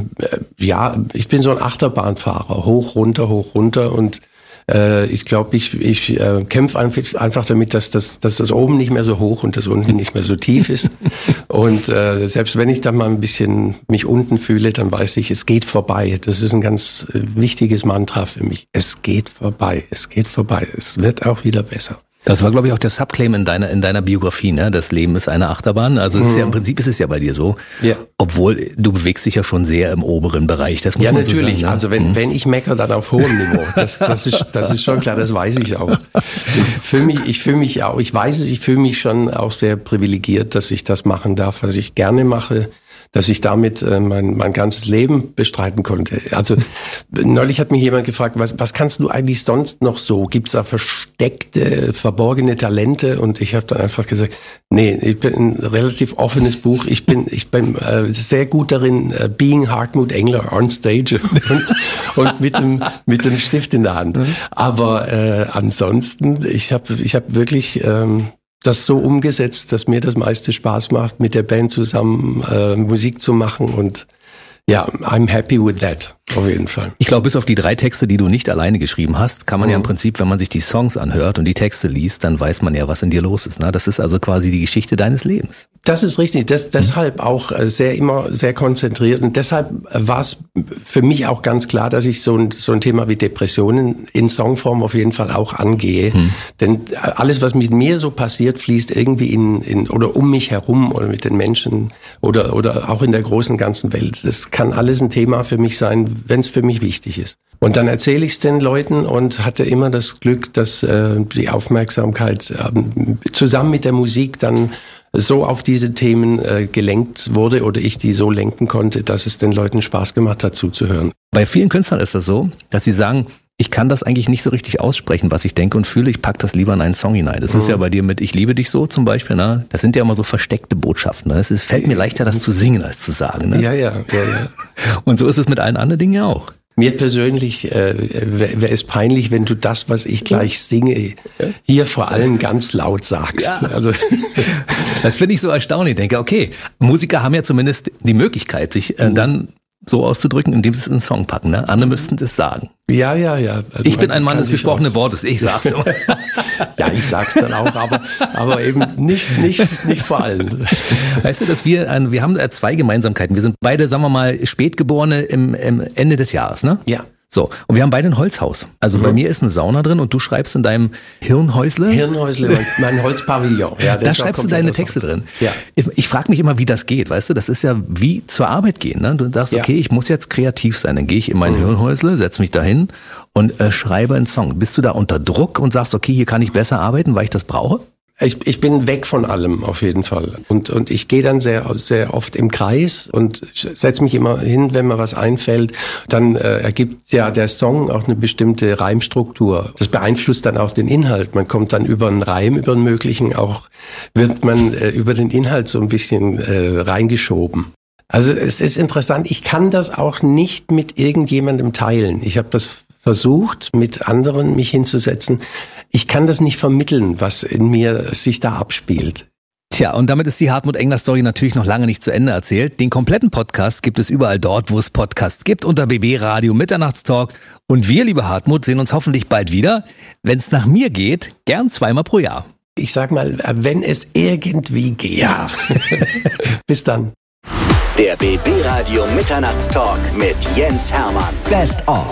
ich bin so ein Achterbahnfahrer. Hoch, runter und ich glaube, ich kämpfe einfach damit, dass das oben nicht mehr so hoch und das unten nicht mehr so tief ist. Und selbst wenn ich dann mal ein bisschen mich unten fühle, dann weiß ich, es geht vorbei. Das ist ein ganz wichtiges Mantra für mich. Es geht vorbei, es geht vorbei. Es wird auch wieder besser. Das war, glaube ich, auch der Subclaim in deiner Biografie, ne? Das Leben ist eine Achterbahn. Also es ist ja im Prinzip ist es ja bei dir so. Ja. Obwohl du bewegst dich ja schon sehr im oberen Bereich. Das muss man natürlich. So sagen, ne? Also wenn ich meckere, dann auf hohem Niveau. Das ist schon klar. Das weiß ich auch. Ich fühle mich schon auch sehr privilegiert, dass ich das machen darf, was ich gerne mache. Dass ich damit mein ganzes Leben bestreiten konnte. Also neulich hat mich jemand gefragt, was kannst du eigentlich sonst noch so? Gibt's da versteckte, verborgene Talente? Und ich habe dann einfach gesagt, nee, ich bin ein relativ offenes Buch. Ich bin sehr gut darin, being Hartmut Engler on stage und mit dem Stift in der Hand. Aber ansonsten, ich hab wirklich das so umgesetzt, dass mir das meiste Spaß macht, mit der Band zusammen Musik zu machen und ja, I'm happy with that, auf jeden Fall. Ich glaube, bis auf die 3 Texte, die du nicht alleine geschrieben hast, kann man ja im Prinzip, wenn man sich die Songs anhört und die Texte liest, dann weiß man ja, was in dir los ist. Ne? Das ist also quasi die Geschichte deines Lebens. Das ist richtig. Deshalb auch immer sehr konzentriert. Und deshalb war es für mich auch ganz klar, dass ich so ein Thema wie Depressionen in Songform auf jeden Fall auch angehe. Denn alles, was mit mir so passiert, fließt irgendwie in oder um mich herum oder mit den Menschen oder auch in der großen ganzen Welt. Das kann alles ein Thema für mich sein, wenn es für mich wichtig ist. Und dann erzähle ich es den Leuten und hatte immer das Glück, dass die Aufmerksamkeit zusammen mit der Musik dann so auf diese Themen gelenkt wurde oder ich die so lenken konnte, dass es den Leuten Spaß gemacht hat, zuzuhören. Bei vielen Künstlern ist das so, dass sie sagen, ich kann das eigentlich nicht so richtig aussprechen, was ich denke und fühle. Ich pack das lieber in einen Song hinein. Das ist ja bei dir mit Ich liebe dich so zum Beispiel. Ne? Das sind ja immer so versteckte Botschaften. Ne? Fällt mir leichter, das zu singen, als zu sagen. Ne? Ja. Und so ist es mit allen anderen Dingen ja auch. Mir persönlich wäre es peinlich, wenn du das, was ich gleich singe, hier vor allem ganz laut sagst. Ja. Also das finde ich so erstaunlich. Ich denke, okay, Musiker haben ja zumindest die Möglichkeit, sich dann so auszudrücken, indem sie es in einen Song packen. Ne? Andere müssten das sagen. Ja. Also ich bin ein Mann des gesprochenen Wortes. Ich sag's immer. Ja, ich sag's dann auch, aber eben nicht vor allem. Weißt du, dass wir haben 2 Gemeinsamkeiten. Wir sind beide, sagen wir mal, Spätgeborene im Ende des Jahres, ne? Ja. So, und wir haben beide ein Holzhaus. Also bei mir ist eine Sauna drin und du schreibst in deinem Hirnhäusle, mein Holzpavillon. Ja, da schreibst du deine Texte drin. Ja. Ich frage mich immer, wie das geht, weißt du? Das ist ja wie zur Arbeit gehen. Ne? Du sagst, okay, ich muss jetzt kreativ sein. Dann gehe ich in mein Hirnhäusle, setze mich dahin und schreibe einen Song. Bist du da unter Druck und sagst, okay, hier kann ich besser arbeiten, weil ich das brauche? Ich bin weg von allem auf jeden Fall und ich gehe dann sehr sehr oft im Kreis und setze mich immer hin, wenn mir was einfällt. Dann ergibt ja der Song auch eine bestimmte Reimstruktur. Das beeinflusst dann auch den Inhalt. Man kommt dann über einen Reim, über einen möglichen auch, wird man über den Inhalt so ein bisschen reingeschoben. Also es ist interessant, ich kann das auch nicht mit irgendjemandem teilen. Ich habe das versucht, mit anderen mich hinzusetzen. Ich kann das nicht vermitteln, was in mir sich da abspielt. Tja, und damit ist die Hartmut Engler Story natürlich noch lange nicht zu Ende erzählt. Den kompletten Podcast gibt es überall dort, wo es Podcasts gibt, unter BB Radio Mitternachtstalk. Und wir, liebe Hartmut, sehen uns hoffentlich bald wieder. Wenn es nach mir geht, gern 2-mal pro Jahr. Ich sag mal, wenn es irgendwie geht. Ja. Bis dann. Der BB Radio Mitternachtstalk mit Jens Hermann. Best of.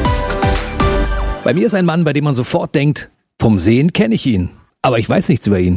Bei mir ist ein Mann, bei dem man sofort denkt, vom Sehen kenne ich ihn, aber ich weiß nichts über ihn.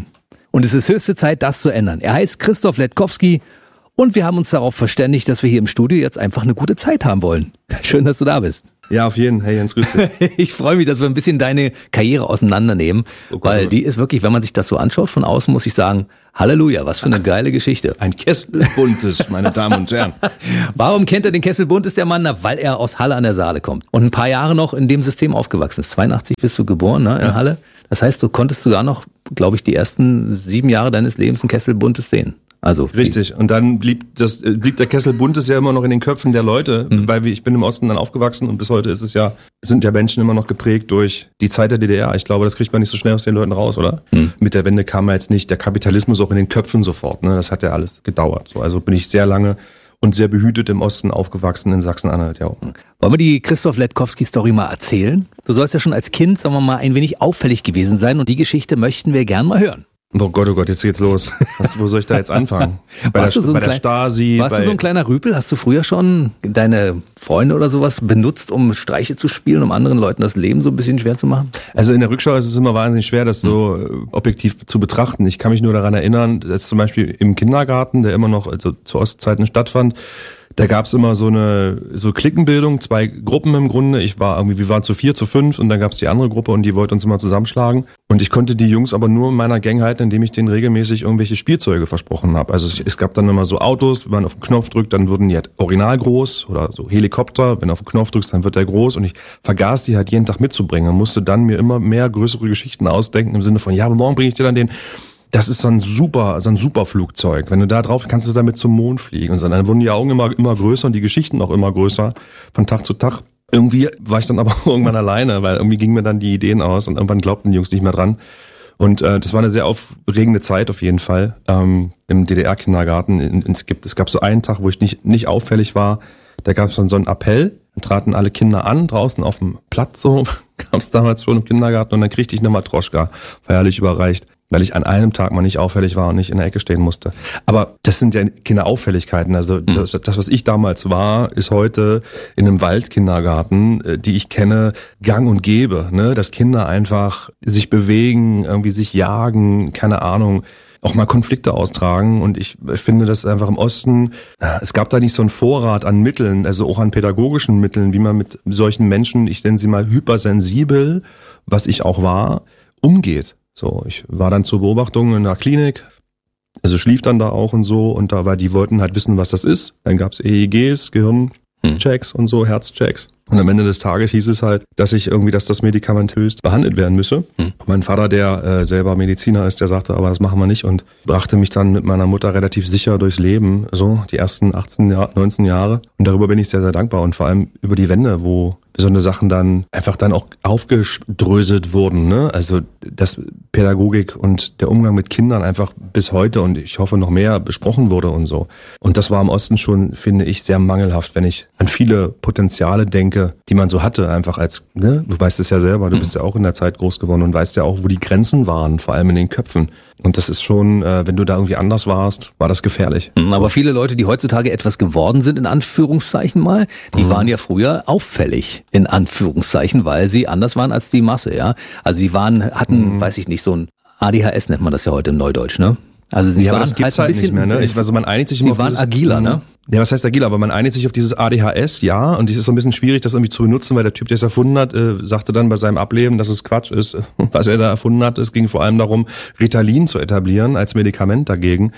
Und es ist höchste Zeit, das zu ändern. Er heißt Christoph Letkowski und wir haben uns darauf verständigt, dass wir hier im Studio jetzt einfach eine gute Zeit haben wollen. Schön, dass du da bist. Ja, auf jeden Fall. Hey Jens, grüß dich. Ich freue mich, dass wir ein bisschen deine Karriere auseinandernehmen, weil die ist wirklich, wenn man sich das so anschaut von außen, muss ich sagen, Halleluja, was für eine geile Geschichte. Ein Kessel Buntes, meine Damen und Herren. Warum kennt er den Kessel Buntes, der Mann? Na, weil er aus Halle an der Saale kommt und ein paar Jahre noch in dem System aufgewachsen ist. 82 bist du geboren, ne, in Halle. Das heißt, du konntest sogar noch, glaube ich, die ersten 7 Jahre deines Lebens ein Kessel Buntes sehen. Also richtig. Und dann blieb der Kessel Buntes ja immer noch in den Köpfen der Leute, weil ich bin im Osten dann aufgewachsen und bis heute sind ja Menschen immer noch geprägt durch die Zeit der DDR. Ich glaube, das kriegt man nicht so schnell aus den Leuten raus, oder? Mit der Wende kam ja jetzt nicht der Kapitalismus auch in den Köpfen sofort. Ne? Das hat ja alles gedauert. So, also bin ich sehr lange und sehr behütet im Osten aufgewachsen in Sachsen-Anhalt. Ja. Wollen wir die Christoph Letkowski-Story mal erzählen? Du sollst ja schon als Kind, sagen wir mal, ein wenig auffällig gewesen sein und die Geschichte möchten wir gern mal hören. Oh Gott, jetzt geht's los. Wo soll ich da jetzt anfangen? Bei der Stasi. Warst du so ein kleiner Rüpel? Hast du früher schon deine Freunde oder sowas benutzt, um Streiche zu spielen, um anderen Leuten das Leben so ein bisschen schwer zu machen? Also in der Rückschau ist es immer wahnsinnig schwer, das so objektiv zu betrachten. Ich kann mich nur daran erinnern, dass zum Beispiel im Kindergarten, der immer noch zu Ostzeiten stattfand, da gab's immer so Cliquenbildung, 2 Gruppen im Grunde. Wir waren zu 4, zu 5 und dann gab's die andere Gruppe und die wollte uns immer zusammenschlagen. Und ich konnte die Jungs aber nur in meiner Gang halten, indem ich denen regelmäßig irgendwelche Spielzeuge versprochen habe. Also es gab dann immer so Autos, wenn man auf den Knopf drückt, dann wurden die halt original groß oder so Helikopter, wenn du auf den Knopf drückst, dann wird der groß und ich vergaß die halt jeden Tag mitzubringen und musste dann mir immer mehr größere Geschichten ausdenken im Sinne von, ja, aber morgen bringe ich dir dann den. Das ist so ein super Flugzeug. Wenn du da drauf kannst du damit zum Mond fliegen. Und so. Dann wurden die Augen immer größer und die Geschichten auch immer größer von Tag zu Tag. Irgendwie war ich dann aber irgendwann alleine, weil irgendwie gingen mir dann die Ideen aus und irgendwann glaubten die Jungs nicht mehr dran. Und das war eine sehr aufregende Zeit auf jeden Fall im DDR-Kindergarten. Es gab so einen Tag, wo ich nicht auffällig war. Da gab es dann so einen Appell. Dann traten alle Kinder an, draußen auf dem Platz, so gab es damals schon im Kindergarten. Und dann kriegte ich eine Matroschka feierlich überreicht, weil ich an einem Tag mal nicht auffällig war und nicht in der Ecke stehen musste. Aber das sind ja keine Auffälligkeiten. Also das, was ich damals war, ist heute in einem Waldkindergarten, die ich kenne, gang und gäbe. Ne? Dass Kinder einfach sich bewegen, irgendwie sich jagen, keine Ahnung, auch mal Konflikte austragen. Und ich finde, dass einfach im Osten, es gab da nicht so einen Vorrat an Mitteln, also auch an pädagogischen Mitteln, wie man mit solchen Menschen, ich nenne sie mal hypersensibel, was ich auch war, umgeht. So, ich war dann zur Beobachtung in der Klinik, also schlief dann da auch und so und die wollten halt wissen, was das ist. Dann gab's EEGs, Gehirnchecks und so, Herzchecks. Und am Ende des Tages hieß es halt, dass das medikamentös behandelt werden müsse. Mein Vater, der selber Mediziner ist, der sagte, aber das machen wir nicht und brachte mich dann mit meiner Mutter relativ sicher durchs Leben, so die ersten 19 Jahre. Und darüber bin ich sehr, sehr dankbar und vor allem über die Wende, wo so eine Sachen dann auch aufgedröselt wurden, ne? Also dass Pädagogik und der Umgang mit Kindern einfach bis heute und ich hoffe noch mehr besprochen wurde und so. Und das war im Osten schon, finde ich, sehr mangelhaft, wenn ich an viele Potenziale denke, die man so hatte, einfach als, ne? Du weißt es ja selber, du bist ja auch in der Zeit groß geworden und weißt ja auch, wo die Grenzen waren, vor allem in den Köpfen. Und das ist schon, wenn du da irgendwie anders warst, war das gefährlich. Aber viele Leute, die heutzutage etwas geworden sind, in Anführungszeichen mal, die waren ja früher auffällig, in Anführungszeichen, weil sie anders waren als die Masse, ja. Also sie hatten, weiß ich nicht, so ein ADHS nennt man das ja heute im Neudeutsch, ne? Also sie waren aber das gibt's halt ein bisschen, nicht mehr, ne? Also man einigt sich immer sie waren agiler, ne? Ja, was heißt agil? Aber man einigt sich auf dieses ADHS, ja. Und es ist so ein bisschen schwierig, das irgendwie zu benutzen, weil der Typ, der es erfunden hat, sagte dann bei seinem Ableben, dass es Quatsch ist. Was er da erfunden hat, es ging vor allem darum, Ritalin zu etablieren als Medikament dagegen.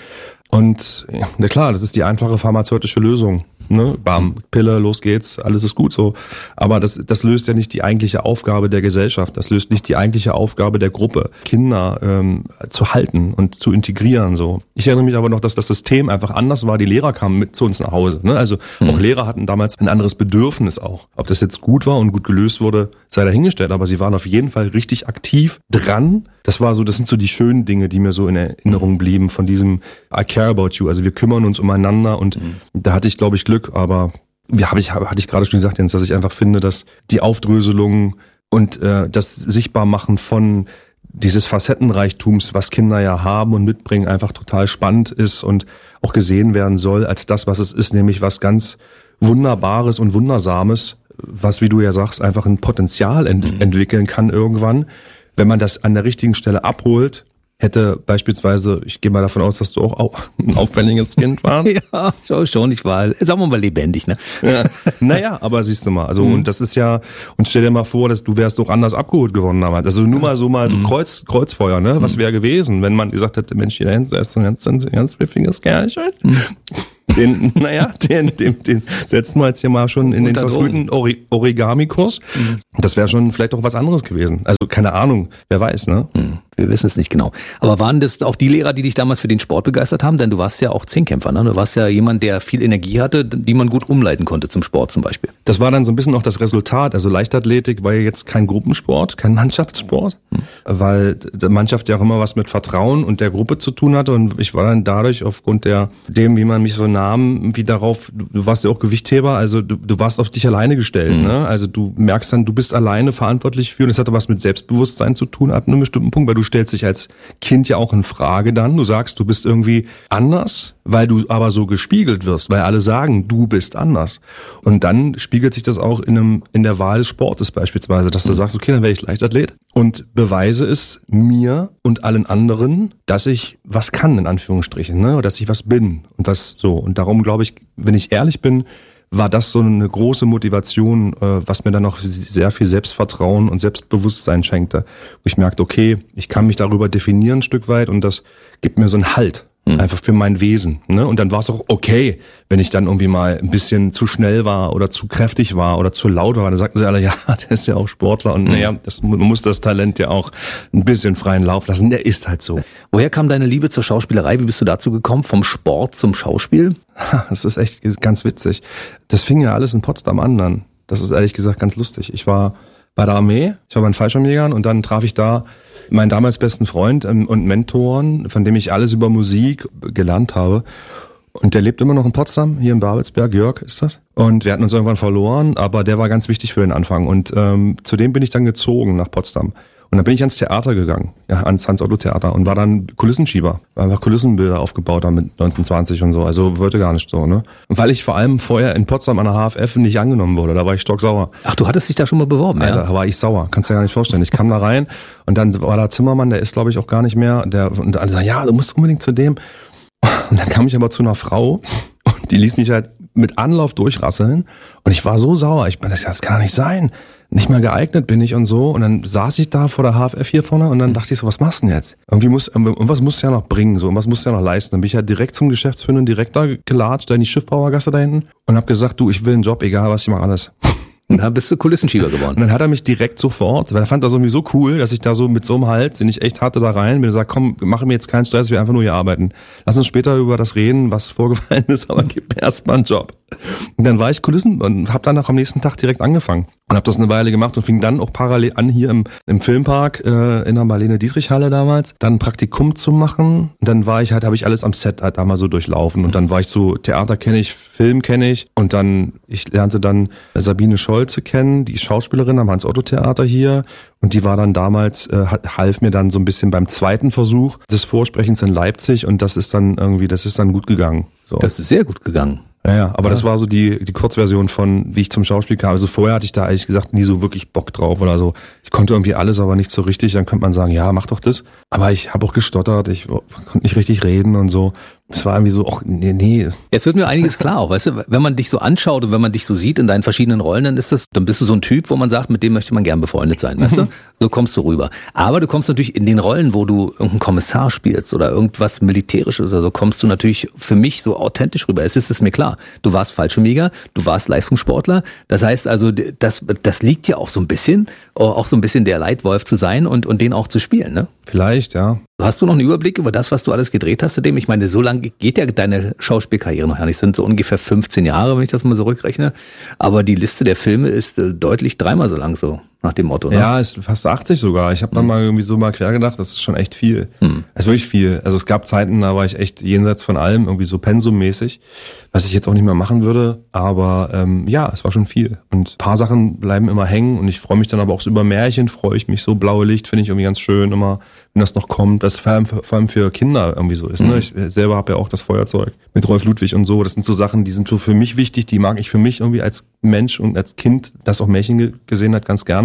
Und na klar, das ist die einfache pharmazeutische Lösung. Ne? Bam, Pille, los geht's, alles ist gut so. Aber das löst ja nicht die eigentliche Aufgabe der Gesellschaft. Das löst nicht die eigentliche Aufgabe der Gruppe, Kinder zu halten und zu integrieren. So. Ich erinnere mich aber noch, dass das System einfach anders war. Die Lehrer kamen mit zu uns nach Hause. Ne? Also auch Lehrer hatten damals ein anderes Bedürfnis auch. Ob das jetzt gut war und gut gelöst wurde, sei dahingestellt. Aber sie waren auf jeden Fall richtig aktiv dran. Das sind so die schönen Dinge, die mir so in Erinnerung blieben von diesem I care about you. Also wir kümmern uns umeinander und da hatte ich, glaube ich, Glück, aber hatte ich gerade schon gesagt, Jens, dass ich einfach finde, dass die Aufdröselung und das Sichtbarmachen von dieses Facettenreichtums, was Kinder ja haben und mitbringen, einfach total spannend ist und auch gesehen werden soll als das, was es ist, nämlich was ganz Wunderbares und Wundersames, was, wie du ja sagst, einfach ein Potenzial entwickeln kann irgendwann, wenn man das an der richtigen Stelle abholt hätte beispielsweise, ich gehe mal davon aus, dass du auch ein auffälliges Kind warst. Ja, schon, ich war, sagen wir mal, lebendig, ne? Ja. Naja, aber siehst du mal, also und das ist ja, und stell dir mal vor, dass du wärst auch anders abgeholt geworden damals. Also nur mal so Kreuzfeuer, ne? Was wäre gewesen, wenn man gesagt hätte, Mensch, der Jens, der ist so ein ganz pfiffiges Kerlchen. Den setzen wir jetzt hier mal schon in den verfrühten Origami-Kurs. Das wäre schon vielleicht auch was anderes gewesen. Also keine Ahnung, wer weiß, ne? Wir wissen es nicht genau. Aber waren das auch die Lehrer, die dich damals für den Sport begeistert haben? Denn du warst ja auch Zehnkämpfer, ne? Du warst ja jemand, der viel Energie hatte, die man gut umleiten konnte zum Sport zum Beispiel. Das war dann so ein bisschen auch das Resultat. Also Leichtathletik war ja jetzt kein Gruppensport, kein Mannschaftssport, weil die Mannschaft ja auch immer was mit Vertrauen und der Gruppe zu tun hatte. Und ich war dann dadurch aufgrund dem, wie man mich so nahm, wie darauf, du warst ja auch Gewichtheber, also du warst auf dich alleine gestellt. Ne? Also du merkst dann, du bist alleine verantwortlich für, und es hatte was mit Selbstbewusstsein zu tun ab einem bestimmten Punkt, weil du stellst dich als Kind ja auch in Frage dann. Du sagst, du bist irgendwie anders, weil du aber so gespiegelt wirst, weil alle sagen, du bist anders. Und dann spiegelt sich das auch in der Wahl des Sportes beispielsweise, dass du sagst, okay, dann werde ich Leichtathlet und beweise es mir und allen anderen, dass ich was kann, in Anführungsstrichen, ne? Oder dass ich was bin und was so. Und darum glaube ich, wenn ich ehrlich bin, war das so eine große Motivation, was mir dann noch sehr viel Selbstvertrauen und Selbstbewusstsein schenkte. Wo ich merkte, okay, ich kann mich darüber definieren ein Stück weit und das gibt mir so einen Halt. Einfach für mein Wesen. Ne? Und dann war es auch okay, wenn ich dann irgendwie mal ein bisschen zu schnell war oder zu kräftig war oder zu laut war. Dann sagten sie alle, ja, der ist ja auch Sportler und naja, man muss das Talent ja auch ein bisschen freien Lauf lassen. Der ist halt so. Woher kam deine Liebe zur Schauspielerei? Wie bist du dazu gekommen? Vom Sport zum Schauspiel? Das ist echt ganz witzig. Das fing ja alles in Potsdam an dann. Das ist ehrlich gesagt ganz lustig. Ich war bei der Armee, ich war bei den Fallschirmjägern und dann traf ich da meinen damals besten Freund und Mentoren, von dem ich alles über Musik gelernt habe. Und der lebt immer noch in Potsdam, hier in Babelsberg, Jörg ist das. Und wir hatten uns irgendwann verloren, aber der war ganz wichtig für den Anfang. Und zu dem bin ich dann gezogen nach Potsdam. Und dann bin ich ans Theater gegangen, ja, ans Hans-Otto-Theater und war dann Kulissenschieber, war einfach Kulissenbilder aufgebaut da mit 1920 und so, also wollte gar nicht so, ne. Und weil ich vor allem vorher in Potsdam an der HFF nicht angenommen wurde, da war ich stocksauer. Ach, du hattest dich da schon mal beworben, ja? Da war ich sauer, kannst du dir gar nicht vorstellen. Ich kam da rein und dann war da Zimmermann, der ist glaube ich auch gar nicht mehr, und alle sagen, ja, du musst unbedingt zu dem. Und dann kam ich aber zu einer Frau und die ließ mich halt mit Anlauf durchrasseln und ich war so sauer, das kann doch nicht sein. Nicht mal geeignet bin ich und so. Und dann saß ich da vor der HFF hier vorne und dann dachte ich so, was machst du denn jetzt? Irgendwas musst du ja noch bringen, so, irgendwas musst du ja noch leisten. Dann bin ich halt direkt zum geschäftsführenden Direktor gelatscht, da in die Schiffbauergasse da hinten und hab gesagt, du, ich will einen Job, egal was, ich mach alles. Und dann bist du Kulissenschieber geworden. Und dann hat er mich direkt sofort, weil er fand das irgendwie so cool, dass ich da so mit so einem Hals, den ich echt hatte, da rein, bin gesagt, komm, mach mir jetzt keinen Stress, wir einfach nur hier arbeiten. Lass uns später über das reden, was vorgefallen ist, aber gib mir erstmal einen Job. Und dann war ich Kulissen und hab dann auch am nächsten Tag direkt angefangen. Und hab das eine Weile gemacht und fing dann auch parallel an, hier im Filmpark in der Marlene-Dietrich-Halle damals, dann ein Praktikum zu machen. Und dann habe ich alles am Set halt einmal so durchlaufen. Und dann war ich so, Theater kenne ich, Film kenne ich. Und dann, ich lernte dann Sabine Scholze kennen, die Schauspielerin am Hans-Otto-Theater hier. Und die war dann damals, half mir dann so ein bisschen beim zweiten Versuch des Vorsprechens in Leipzig. Und das ist dann gut gegangen. So. Das ist sehr gut gegangen. Ja, aber das war so die Kurzversion von, wie ich zum Schauspiel kam. Also vorher hatte ich da ehrlich gesagt nie so wirklich Bock drauf oder so. Ich konnte irgendwie alles, aber nicht so richtig. Dann könnte man sagen, ja, mach doch das. Aber ich habe auch gestottert, ich konnte nicht richtig reden und so. Es war irgendwie so, ach, nee. Jetzt wird mir einiges klar auch, weißt du, wenn man dich so anschaut und wenn man dich so sieht in deinen verschiedenen Rollen, dann bist du so ein Typ, wo man sagt, mit dem möchte man gern befreundet sein, weißt du? So kommst du rüber. Aber du kommst natürlich in den Rollen, wo du irgendeinen Kommissar spielst oder irgendwas Militärisches oder so, kommst du natürlich für mich so authentisch rüber. Es ist mir klar. Du warst Fallschirmjäger, du warst Leistungssportler. Das heißt also, das liegt ja auch so ein bisschen der Leitwolf zu sein und den auch zu spielen, ne? Vielleicht, ja. Hast du noch einen Überblick über das, was du alles gedreht hast seitdem? Ich meine, so lange geht ja deine Schauspielkarriere noch gar nicht. Es sind so ungefähr 15 Jahre, wenn ich das mal so rückrechne. Aber die Liste der Filme ist deutlich dreimal so lang so, nach dem Motto. Ne? Ja, ist fast 80 sogar. Ich habe dann mal irgendwie so mal quer gedacht, das ist schon echt viel. Es ist wirklich viel. Also es gab Zeiten, da war ich echt jenseits von allem, irgendwie so pensummäßig, was ich jetzt auch nicht mehr machen würde. Aber ja, es war schon viel. Und ein paar Sachen bleiben immer hängen und ich freue mich dann aber auch so über Märchen, freue ich mich so. Blaue Licht finde ich irgendwie ganz schön immer, wenn das noch kommt, was vor allem für Kinder irgendwie so ist. Ne? Ich selber habe ja auch das Feuerzeug mit Rolf Ludwig und so. Das sind so Sachen, die sind so für mich wichtig, die mag ich für mich irgendwie als Mensch und als Kind, das auch Märchen gesehen hat, ganz gerne.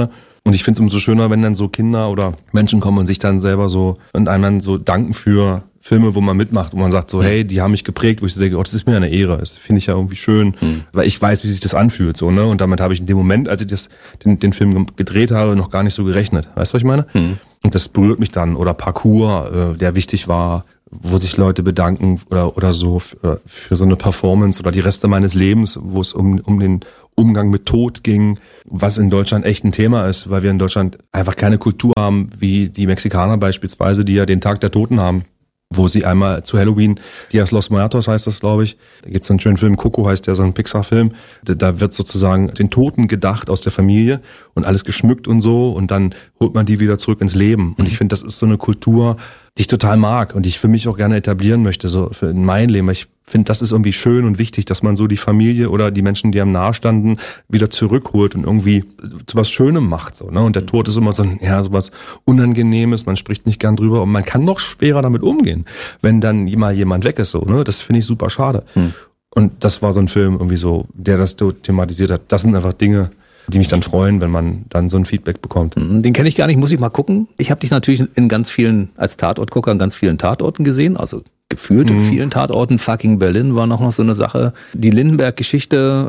Und ich finde es umso schöner, wenn dann so Kinder oder Menschen kommen und sich dann selber so und einem dann so danken für Filme, wo man mitmacht, wo man sagt so, hey, die haben mich geprägt, wo ich so denke, oh, das ist mir eine Ehre. Das finde ich ja irgendwie schön, weil ich weiß, wie sich das anfühlt, so, ne? Und damit habe ich in dem Moment, als ich den Film gedreht habe, noch gar nicht so gerechnet. Weißt du, was ich meine? Und das berührt mich dann. Oder Parcours, der wichtig war, wo sich Leute bedanken oder so für so eine Performance oder die Reste meines Lebens, wo es um den Umgang mit Tod ging, was in Deutschland echt ein Thema ist, weil wir in Deutschland einfach keine Kultur haben, wie die Mexikaner beispielsweise, die ja den Tag der Toten haben, wo sie einmal zu Halloween, Dias los Muertos heißt das, glaube ich, da gibt's einen schönen Film, Coco heißt der, so ein Pixar-Film, da wird sozusagen den Toten gedacht aus der Familie und alles geschmückt und so und dann holt man die wieder zurück ins Leben. Und ich finde, das ist so eine Kultur, die ich total mag und die ich für mich auch gerne etablieren möchte, so für in mein Leben. Ich finde, das ist irgendwie schön und wichtig, dass man so die Familie oder die Menschen, die einem nahestanden, wieder zurückholt und irgendwie zu was Schönem macht, so, ne? Und der Tod ist immer so was Unangenehmes, man spricht nicht gern drüber und man kann noch schwerer damit umgehen, wenn dann mal jemand weg ist, so, ne? Das finde ich super schade. Und das war so ein Film irgendwie so, der das thematisiert hat. Das sind einfach Dinge, die mich dann freuen, wenn man dann so ein Feedback bekommt. Den kenne ich gar nicht, muss ich mal gucken. Ich habe dich natürlich in ganz vielen, als Tatortgucker, in ganz vielen Tatorten gesehen, also gefühlt in vielen Tatorten. Fucking Berlin war noch so eine Sache. Die Lindenberg-Geschichte.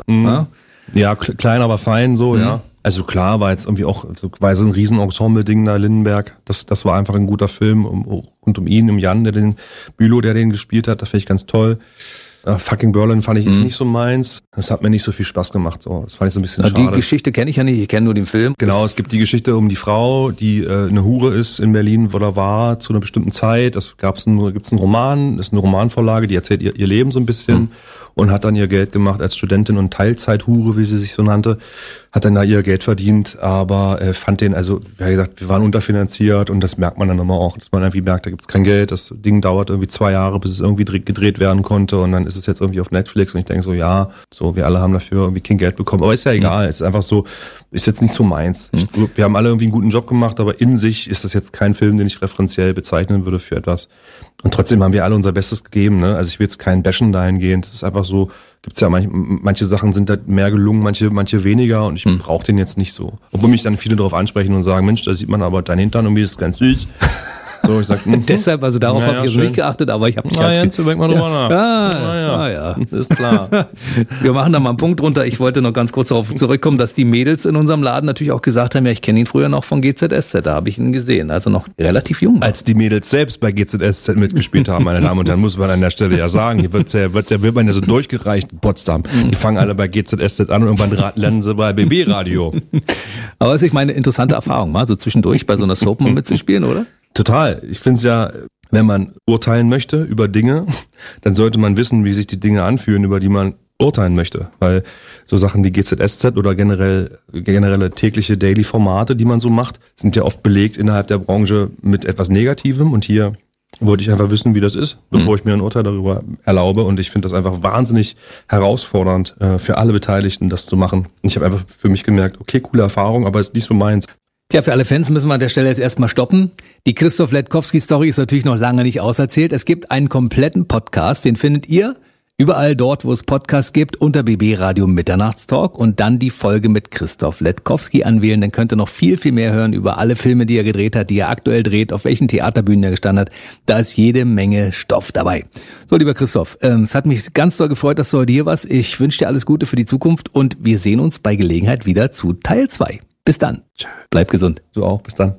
Ja, klein, aber fein, so, ja. Also klar, war jetzt irgendwie auch, war so ein Riesen-Ensemble-Ding da, Lindenberg. Das war einfach ein guter Film rund um ihn, um Jan, der den gespielt hat. Das finde ich ganz toll. Fucking Berlin fand ich jetzt nicht so meins. Das hat mir nicht so viel Spaß gemacht. So, das fand ich so ein bisschen schade. Die Geschichte kenne ich ja nicht, ich kenne nur den Film. Genau, es gibt die Geschichte um die Frau, die eine Hure ist in Berlin oder war zu einer bestimmten Zeit. Gibt's einen Roman, das ist eine Romanvorlage, die erzählt ihr Leben so ein bisschen und hat dann ihr Geld gemacht als Studentin und Teilzeithure, wie sie sich so nannte. Hat dann da ihr Geld verdient, aber fand den, also wie gesagt, wir waren unterfinanziert und das merkt man dann immer auch, dass man irgendwie merkt, da gibt's kein Geld, das Ding dauert irgendwie 2 Jahre, bis es irgendwie gedreht werden konnte und dann ist es jetzt irgendwie auf Netflix und ich denke so, ja, so, wir alle haben dafür irgendwie kein Geld bekommen, aber ist ja egal, es ist einfach so, ist jetzt nicht so meins. Wir haben alle irgendwie einen guten Job gemacht, aber in sich ist das jetzt kein Film, den ich referenziell bezeichnen würde für etwas. Und trotzdem haben wir alle unser Bestes gegeben, ne? Also ich will jetzt kein Bashen dahingehend, das ist einfach so, gibt's ja manche Sachen sind halt mehr gelungen, manche weniger und ich brauche den jetzt nicht so. Obwohl mich dann viele darauf ansprechen und sagen, Mensch, da sieht man aber dein Hintern irgendwie, das ist ganz süß. So, ich sag, deshalb, also darauf habe ich jetzt nicht geachtet, aber ich habe dich halt... Jetzt denk mal drüber nach. Ja, ist klar. Wir machen da mal einen Punkt drunter. Ich wollte noch ganz kurz darauf zurückkommen, dass die Mädels in unserem Laden natürlich auch gesagt haben, ja, ich kenne ihn früher noch von GZSZ, da habe ich ihn gesehen, also noch relativ jung. Als die Mädels selbst bei GZSZ mitgespielt haben, meine Damen und Herren, muss man an der Stelle ja sagen, hier wird man ja so durchgereicht in Potsdam. Die fangen alle bei GZSZ an und irgendwann landen sie bei BB Radio. Aber es ist, ich meine, interessante Erfahrung, mal so zwischendurch bei so einer Soap mal mitzuspielen, oder? Total. Ich finde es ja, wenn man urteilen möchte über Dinge, dann sollte man wissen, wie sich die Dinge anfühlen, über die man urteilen möchte. Weil so Sachen wie GZSZ oder generelle tägliche Daily-Formate, die man so macht, sind ja oft belegt innerhalb der Branche mit etwas Negativem. Und hier wollte ich einfach wissen, wie das ist, bevor ich mir ein Urteil darüber erlaube. Und ich finde das einfach wahnsinnig herausfordernd für alle Beteiligten, das zu machen. Und ich habe einfach für mich gemerkt, okay, coole Erfahrung, aber ist nicht so meins. Tja, für alle Fans müssen wir an der Stelle jetzt erstmal stoppen. Die Christoph Ledkowski-Story ist natürlich noch lange nicht auserzählt. Es gibt einen kompletten Podcast, den findet ihr überall dort, wo es Podcasts gibt, unter BB Radio Mitternachtstalk und dann die Folge mit Christoph Ledkowski anwählen. Dann könnt ihr noch viel, viel mehr hören über alle Filme, die er gedreht hat, die er aktuell dreht, auf welchen Theaterbühnen er gestanden hat. Da ist jede Menge Stoff dabei. So, lieber Christoph, es hat mich ganz doll gefreut, dass du heute hier warst. Ich wünsche dir alles Gute für die Zukunft und wir sehen uns bei Gelegenheit wieder zu Teil 2. Bis dann. Bleib gesund. Du auch. Bis dann.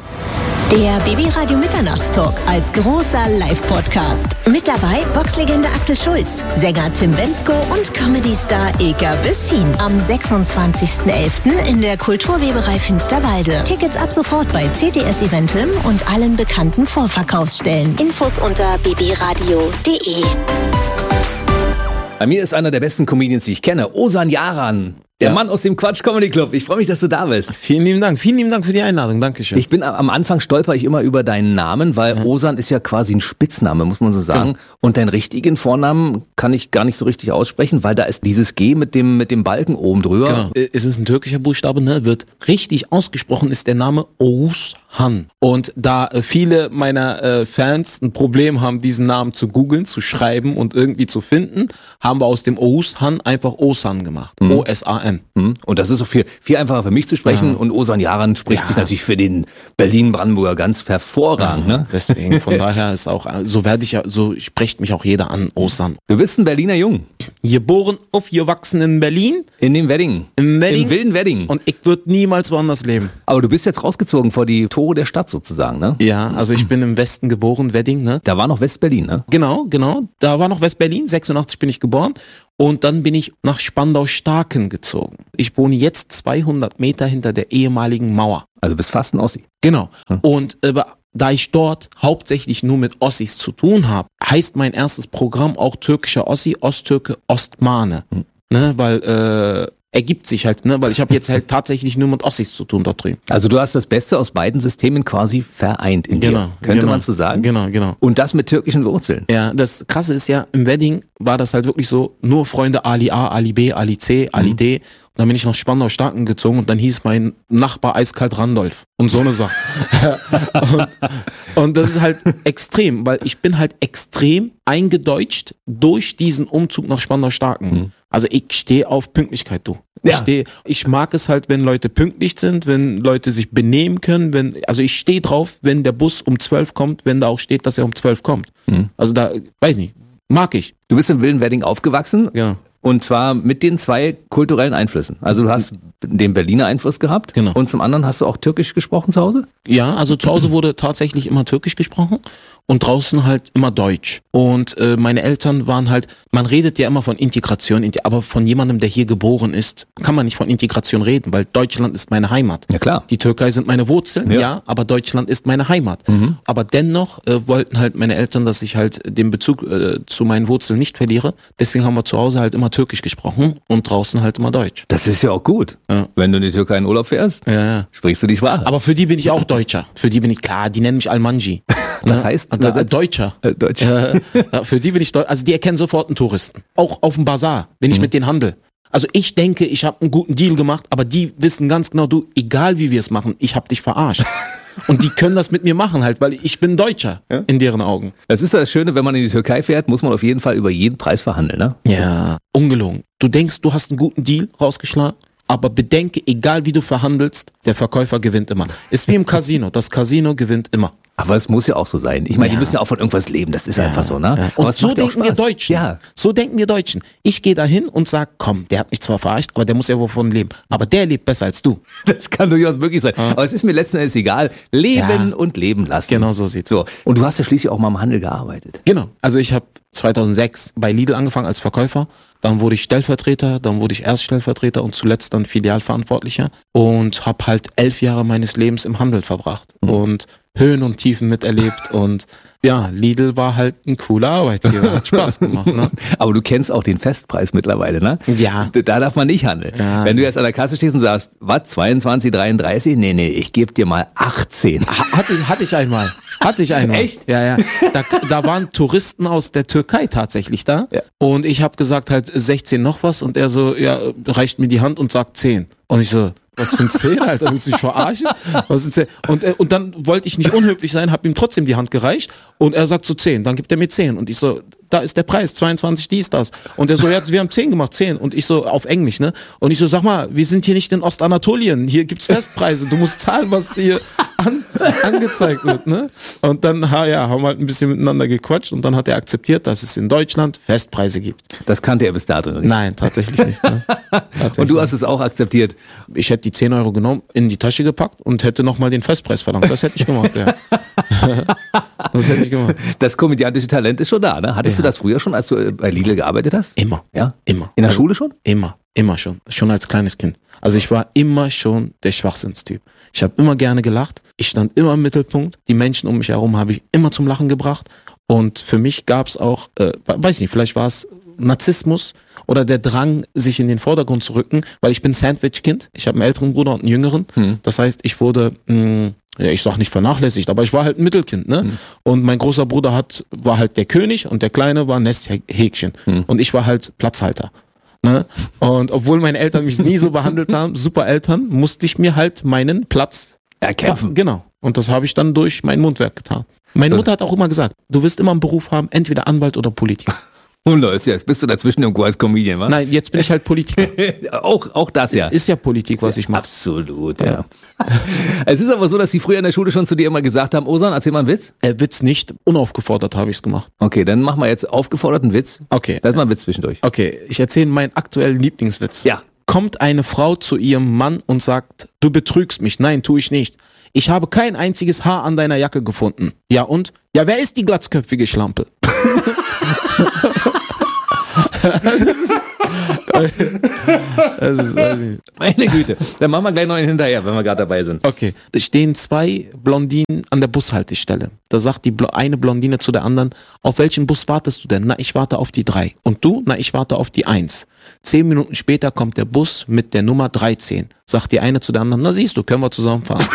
Der BB Radio Mitternachtstalk als großer Live-Podcast. Mit dabei Boxlegende Axel Schulz, Sänger Tim Bendzko und Comedy-Star Eka Bessin. Am 26.11. in der Kulturweberei Finsterwalde. Tickets ab sofort bei CTS Eventim und allen bekannten Vorverkaufsstellen. Infos unter bbradio.de. Bei mir ist einer der besten Comedians, die ich kenne, Ozan Yaran. Der Mann aus dem Quatsch Comedy Club. Ich freue mich, dass du da bist. Vielen lieben Dank für die Einladung. Dankeschön. Ich bin am Anfang stolper ich immer über deinen Namen, weil Ozan ist ja quasi ein Spitzname, muss man so sagen. Genau. Und deinen richtigen Vornamen kann ich gar nicht so richtig aussprechen, weil da ist dieses G mit dem Balken oben drüber. Genau. Es ist ein türkischer Buchstabe, ne? Wird richtig ausgesprochen, ist der Name Oğuzhan. Han. Und da viele meiner Fans ein Problem haben, diesen Namen zu googeln, zu schreiben und irgendwie zu finden, haben wir aus dem Oğuzhan einfach Oğuzhan gemacht. O-S-A-N. Und das ist auch viel einfacher für mich zu sprechen. Und Ozan Yaran spricht sich natürlich für den Berlin-Brandenburger ganz hervorragend. Ne? Deswegen, von daher ist auch, so spricht mich auch jeder an, Oğuzhan. Du bist ein Berliner Jung. Geboren, aufgewachsen in Berlin. In dem Wedding. Im wilden Wedding. Und ich würde niemals woanders leben. Aber du bist jetzt rausgezogen vor die Tore der Stadt sozusagen, ne? Ja, also ich bin im Westen geboren, Wedding, ne? Da war noch West-Berlin, ne? Genau. Da war noch West-Berlin, 86 bin ich geboren. Und dann bin ich nach Spandau-Starken gezogen. Ich wohne jetzt 200 Meter hinter der ehemaligen Mauer. Also bist fast ein Ossi. Genau. Und da ich dort hauptsächlich nur mit Ossis zu tun habe, heißt mein erstes Programm auch türkischer Ossi, Osttürke, Ostmane. Ne, weil ergibt sich halt, ne, weil ich habe jetzt halt tatsächlich nur mit Ossis zu tun dort drüben. Also du hast das Beste aus beiden Systemen quasi vereint in dir. Könnte man so sagen? Genau. Und das mit türkischen Wurzeln. Ja, das Krasse ist ja, im Wedding war das halt wirklich so, nur Freunde Ali A, Ali B, Ali C, Ali D. Und dann bin ich nach Spandau-Starken gezogen und dann hieß mein Nachbar eiskalt Randolph. Und so eine Sache. und das ist halt extrem, weil ich bin halt extrem eingedeutscht durch diesen Umzug nach Spandau-Starken. Also ich stehe auf Pünktlichkeit, du. Ja. Ich mag es halt, wenn Leute pünktlich sind, wenn Leute sich benehmen können, also ich stehe drauf, wenn der Bus um 12 kommt, wenn da auch steht, dass er um 12 kommt. Also da, weiß nicht, mag ich. Du bist im wilden Wedding aufgewachsen. Ja. Und zwar mit den zwei kulturellen Einflüssen. Also du hast den Berliner Einfluss gehabt. Genau. Und zum anderen hast du auch Türkisch gesprochen zu Hause? Ja, also zu Hause wurde tatsächlich immer Türkisch gesprochen und draußen halt immer Deutsch. Und meine Eltern waren halt, man redet ja immer von Integration, aber von jemandem, der hier geboren ist, kann man nicht von Integration reden, weil Deutschland ist meine Heimat. Ja klar. Die Türkei sind meine Wurzeln, ja, aber Deutschland ist meine Heimat. Aber dennoch wollten halt meine Eltern, dass ich halt den Bezug zu meinen Wurzeln nicht verliere. Deswegen haben wir zu Hause halt immer Türkisch gesprochen und draußen halt immer Deutsch. Das ist ja auch gut. Ja. Wenn du in die Türkei in Urlaub fährst, sprichst du die Sprache. Aber für die bin ich auch Deutscher. Für die bin ich klar, die nennen mich Almanji. Was heißt? Deutscher. Deutsch. Für die bin ich Deutscher. Also die erkennen sofort einen Touristen. Auch auf dem Bazar, wenn ich mit denen handle. Also ich denke, ich habe einen guten Deal gemacht, aber die wissen ganz genau, du, egal wie wir es machen, ich habe dich verarscht. Und die können das mit mir machen halt, weil ich bin Deutscher in deren Augen. Das ist das Schöne, wenn man in die Türkei fährt, muss man auf jeden Fall über jeden Preis verhandeln, ne? Ja, ungelogen. Du denkst, du hast einen guten Deal rausgeschlagen, aber bedenke, egal wie du verhandelst, der Verkäufer gewinnt immer. Ist wie im Casino, das Casino gewinnt immer. Aber es muss ja auch so sein. Ich meine, die müssen ja auch von irgendwas leben, das ist einfach so, ne? Ja. Aber Und so denken wir Deutschen. Ja. So denken wir Deutschen. Ich gehe dahin und sag, komm, der hat mich zwar verarscht, aber der muss ja wovon leben. Aber der lebt besser als du. Das kann durchaus möglich sein. Aber es ist mir letzten Endes egal. Leben und leben lassen. Genau so sieht's so. Und du hast ja schließlich auch mal im Handel gearbeitet. Genau. Also ich habe 2006 bei Lidl angefangen als Verkäufer. Dann wurde ich Stellvertreter, dann wurde ich Erststellvertreter und zuletzt dann Filialverantwortlicher und habe halt 11 Jahre meines Lebens im Handel verbracht und Höhen und Tiefen miterlebt und ja, Lidl war halt ein cooler Arbeitgeber, hat Spaß gemacht. Ne? Aber du kennst auch den Festpreis mittlerweile, ne? Ja. Da darf man nicht handeln. Ja. Wenn du jetzt an der Kasse stehst und sagst, was, 22,33? Nee, ich gebe dir mal 18. Hatte ich einmal. Echt? Ja. Da waren Touristen aus der Türkei tatsächlich da. Ja. Und ich habe gesagt halt 16 noch was und er so, ja, reicht mir die Hand und sagt 10. Und ich so, was für ein 10, Alter, willst du mich verarschen? Was ist 10? Und dann wollte ich nicht unhöflich sein, habe ihm trotzdem die Hand gereicht und er sagt so 10, dann gibt er mir 10 und ich so, da ist der Preis, 22 dies, das. Und er so, ja, wir haben 10 gemacht, 10 und ich so, auf Englisch, ne? Und ich so, sag mal, wir sind hier nicht in Ostanatolien, hier gibt's Festpreise, du musst zahlen, was hier angezeigt wird, ne? Und dann, haben wir halt ein bisschen miteinander gequatscht und dann hat er akzeptiert, dass es in Deutschland Festpreise gibt. Das kannte er bis dato nicht? Nein, tatsächlich nicht. Ne? Und du hast es auch akzeptiert? Ich hätte die 10 Euro genommen, in die Tasche gepackt und hätte nochmal den Festpreis verlangt. Das hätte ich gemacht, ja. Das hätte ich gemacht. Das komödiantische Talent ist schon da, ne? Hattest du das früher schon, als du bei Lidl gearbeitet hast? Immer. Ja? Immer. In der Schule schon? Immer schon. Schon als kleines Kind. Also ich war immer schon der Schwachsinnstyp. Ich habe immer gerne gelacht. Ich stand immer im Mittelpunkt. Die Menschen um mich herum habe ich immer zum Lachen gebracht. Und für mich gab es auch, weiß nicht, vielleicht war es Narzissmus oder der Drang, sich in den Vordergrund zu rücken, weil ich bin Sandwich-Kind. Ich habe einen älteren Bruder und einen jüngeren. Das heißt, ich wurde, ich sag nicht vernachlässigt, aber ich war halt ein Mittelkind, ne? Und mein großer Bruder war halt der König und der Kleine war Nesthäkchen. Und ich war halt Platzhalter. Ne? Und obwohl meine Eltern mich nie so behandelt haben, super Eltern, musste ich mir halt meinen Platz Erkämpfen. Genau. Und das habe ich dann durch mein Mundwerk getan. Meine Mutter hat auch immer gesagt, du wirst immer einen Beruf haben, entweder Anwalt oder Politiker. Und Leute, jetzt bist du dazwischen irgendwo als Comedian, wa? Nein, jetzt bin ich halt Politiker. auch das, ja. Ist ja Politik, was ich mache. Absolut, ja. Es ist aber so, dass sie früher in der Schule schon zu dir immer gesagt haben, Ozan, erzähl mal einen Witz. Witz nicht, unaufgefordert habe ich es gemacht. Okay, dann machen wir jetzt aufgeforderten Witz. Okay. Lass mal einen Witz zwischendurch. Okay, ich erzähle meinen aktuellen Lieblingswitz. Ja. Kommt eine Frau zu ihrem Mann und sagt, du betrügst mich. Nein, tue ich nicht. Ich habe kein einziges Haar an deiner Jacke gefunden. Ja und? Ja, wer ist die glatzköpfige Schlampe? Das ist, weiß ich nicht. Meine Güte. Dann machen wir gleich noch einen hinterher, wenn wir gerade dabei sind. Okay. Es stehen zwei Blondinen an der Bushaltestelle. Da sagt die eine Blondine zu der anderen, auf welchen Bus wartest du denn? Na, ich warte auf die 3. Und du? Na, ich warte auf die 1. 10 Minuten später kommt der Bus mit der Nummer 13. Sagt die eine zu der anderen, na siehst du, können wir zusammenfahren.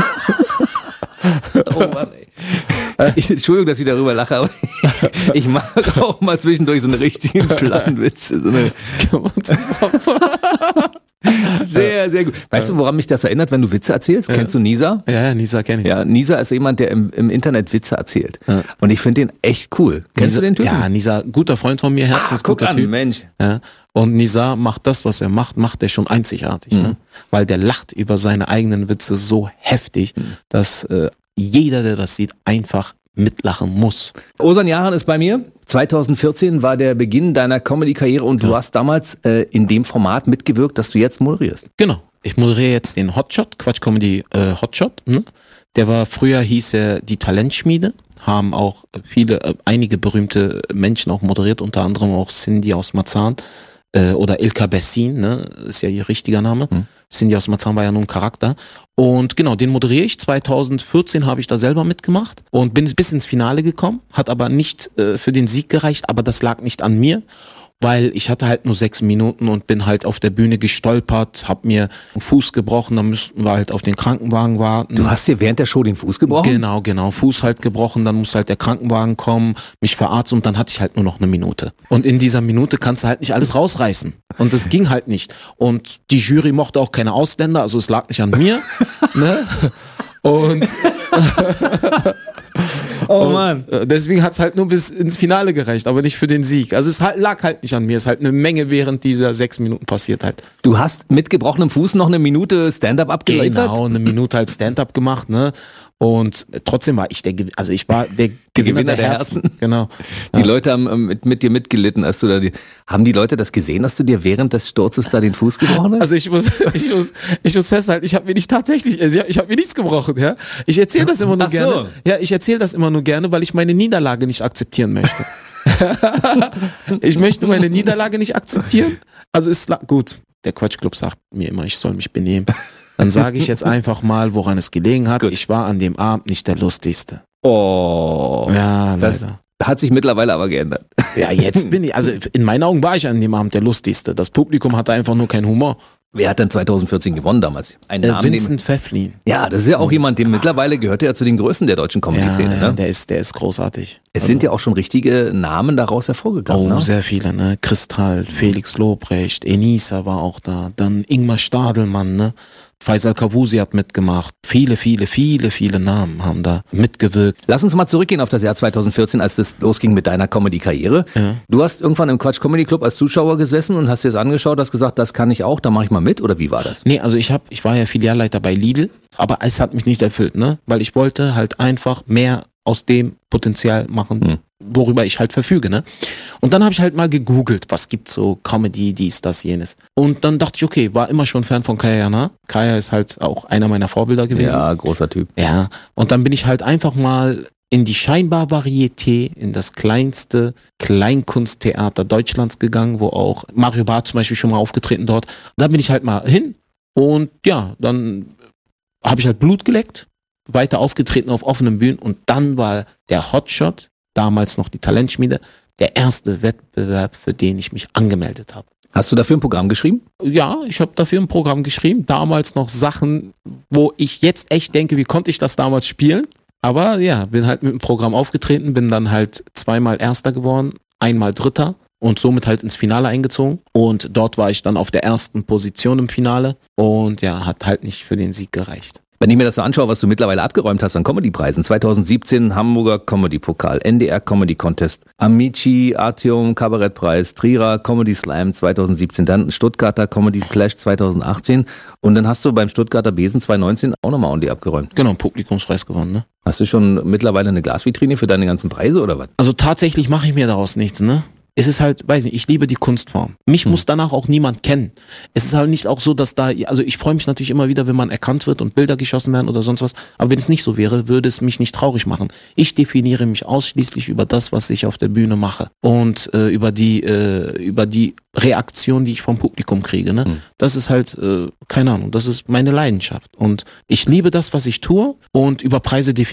Oh Mann, ey. Entschuldigung, dass ich darüber lache, aber ich mag auch mal zwischendurch so eine richtigen Plattenwitze. So eine sehr, sehr gut. Weißt du, woran mich das erinnert, wenn du Witze erzählst? Ja. Kennst du Nisa? Ja, Nisa kenne ich. Ja, Nisa ist jemand, der im Internet Witze erzählt. Ja. Und ich finde den echt cool. Kennst du den Typen? Ja, Nisa, guter Freund von mir, herzensguter Typ. Mensch. Ja. Und Nisa macht das, was er macht er schon einzigartig. Ne? Weil der lacht über seine eigenen Witze so heftig, dass jeder, der das sieht, einfach mitlachen muss. Ozan Yaran ist bei mir. 2014 war der Beginn deiner Comedy-Karriere und du hast damals in dem Format mitgewirkt, das du jetzt moderierst. Genau. Ich moderiere jetzt den Hotshot, Quatsch Comedy Hotshot. Ne? Der war früher, hieß er die Talentschmiede. Haben auch einige berühmte Menschen auch moderiert, unter anderem auch Cindy aus Marzahn oder Ilka Bessin, ne? Ist ja ihr richtiger Name. Cindy aus Marzahn war ja nur ein Charakter. Und genau, den moderiere ich. 2014 habe ich da selber mitgemacht und bin bis ins Finale gekommen, hat aber nicht für den Sieg gereicht, aber das lag nicht an mir, weil ich hatte halt nur 6 Minuten und bin halt auf der Bühne gestolpert, hab mir einen Fuß gebrochen, dann müssten wir halt auf den Krankenwagen warten. Du hast dir während der Show den Fuß gebrochen? Genau, Fuß halt gebrochen, dann muss halt der Krankenwagen kommen, mich verarzten und dann hatte ich halt nur noch eine Minute. Und in dieser Minute kannst du halt nicht alles rausreißen. Und das ging halt nicht. Und die Jury mochte auch keine Ausländer, also es lag nicht an mir. Ne? Und oh Mann. Deswegen hat's halt nur bis ins Finale gereicht, aber nicht für den Sieg. Also es lag halt nicht an mir, es ist halt eine Menge während dieser 6 Minuten passiert halt. Du hast mit gebrochenem Fuß noch eine Minute Stand-up abgeliefert? Genau, eine Minute halt Stand-up gemacht, ne? Und trotzdem war ich ich war der Gewinner der Herzen. Genau. Die Leute haben mit dir mitgelitten, als du haben die Leute das gesehen, dass du dir während des Sturzes da den Fuß gebrochen hast? Also ich muss festhalten, ich habe mir nichts gebrochen, ja. Ich erzähle das immer nur gerne. Ja, ich erzähle das immer nur gerne, weil ich meine Niederlage nicht akzeptieren möchte. Ich möchte meine Niederlage nicht akzeptieren. Also ist gut. Der Quatschclub sagt mir immer, ich soll mich benehmen. Dann sage ich jetzt einfach mal, woran es gelegen hat. Gut. Ich war an dem Abend nicht der Lustigste. Oh. Ja, das leider. Hat sich mittlerweile aber geändert. Ja, jetzt bin ich, also in meinen Augen war ich an dem Abend der Lustigste. Das Publikum hatte einfach nur keinen Humor. Wer hat denn 2014 gewonnen damals? Vincent Pfefflin. Ja, das ist ja auch jemand, dem mittlerweile gehört ja zu den Größen der deutschen Comedy-Szene. Ja, ne? der ist großartig. Es sind ja auch schon richtige Namen daraus hervorgegangen. Oh, ne? Sehr viele, ne? Kristall, Felix Lobrecht, Enisa war auch da, dann Ingmar Stadelmann, ne? Faisal Kavusi hat mitgemacht. Viele Namen haben da mitgewirkt. Lass uns mal zurückgehen auf das Jahr 2014, als das losging mit deiner Comedy-Karriere. Ja. Du hast irgendwann im Quatsch Comedy Club als Zuschauer gesessen und hast dir das angeschaut, hast gesagt, das kann ich auch, da mache ich mal mit, oder wie war das? Nee, also ich war ja Filialleiter bei Lidl, aber es hat mich nicht erfüllt, ne? Weil ich wollte halt einfach mehr aus dem Potenzial machen, worüber ich halt verfüge, ne? Und dann habe ich halt mal gegoogelt, was gibt's so, Comedy, dies, das, jenes. Und dann dachte ich, okay, war immer schon Fan von Kaya Jana. Kaya ist halt auch einer meiner Vorbilder gewesen. Ja, großer Typ. Ja, und dann bin ich halt einfach mal in die scheinbar Varieté, in das kleinste Kleinkunsttheater Deutschlands gegangen, wo auch Mario Barth zum Beispiel schon mal aufgetreten dort. Da bin ich halt mal hin und ja, dann habe ich halt Blut geleckt, weiter aufgetreten auf offenen Bühnen und dann war der Hotshot, damals noch die Talentschmiede, der erste Wettbewerb, für den ich mich angemeldet habe. Hast du dafür ein Programm geschrieben? Ja, ich habe dafür ein Programm geschrieben. Damals noch Sachen, wo ich jetzt echt denke, wie konnte ich das damals spielen? Aber ja, bin halt mit dem Programm aufgetreten, bin dann halt 2-mal Erster geworden, 1-mal Dritter und somit halt ins Finale eingezogen. Und dort war ich dann auf der ersten Position im Finale und ja, hat halt nicht für den Sieg gereicht. Wenn ich mir das so anschaue, was du mittlerweile abgeräumt hast an Comedy-Preisen, 2017 Hamburger Comedy-Pokal, NDR Comedy Contest, Amici, Artium Kabarettpreis, Trierer Comedy Slam 2017, dann Stuttgarter Comedy Clash 2018 und dann hast du beim Stuttgarter Besen 2019 auch nochmal ordentlich abgeräumt. Genau, Publikumspreis gewonnen, ne? Hast du schon mittlerweile eine Glasvitrine für deine ganzen Preise oder was? Also tatsächlich mache ich mir daraus nichts, ne? Es ist halt, weiß nicht, ich liebe die Kunstform. Mich muss danach auch niemand kennen. Es ist halt nicht auch so, dass da, also ich freue mich natürlich immer wieder, wenn man erkannt wird und Bilder geschossen werden oder sonst was. Aber wenn es nicht so wäre, würde es mich nicht traurig machen. Ich definiere mich ausschließlich über das, was ich auf der Bühne mache und über die Reaktion, die ich vom Publikum kriege. Ne? Das ist halt, keine Ahnung, das ist meine Leidenschaft. Und ich liebe das, was ich tue und über Preise definiere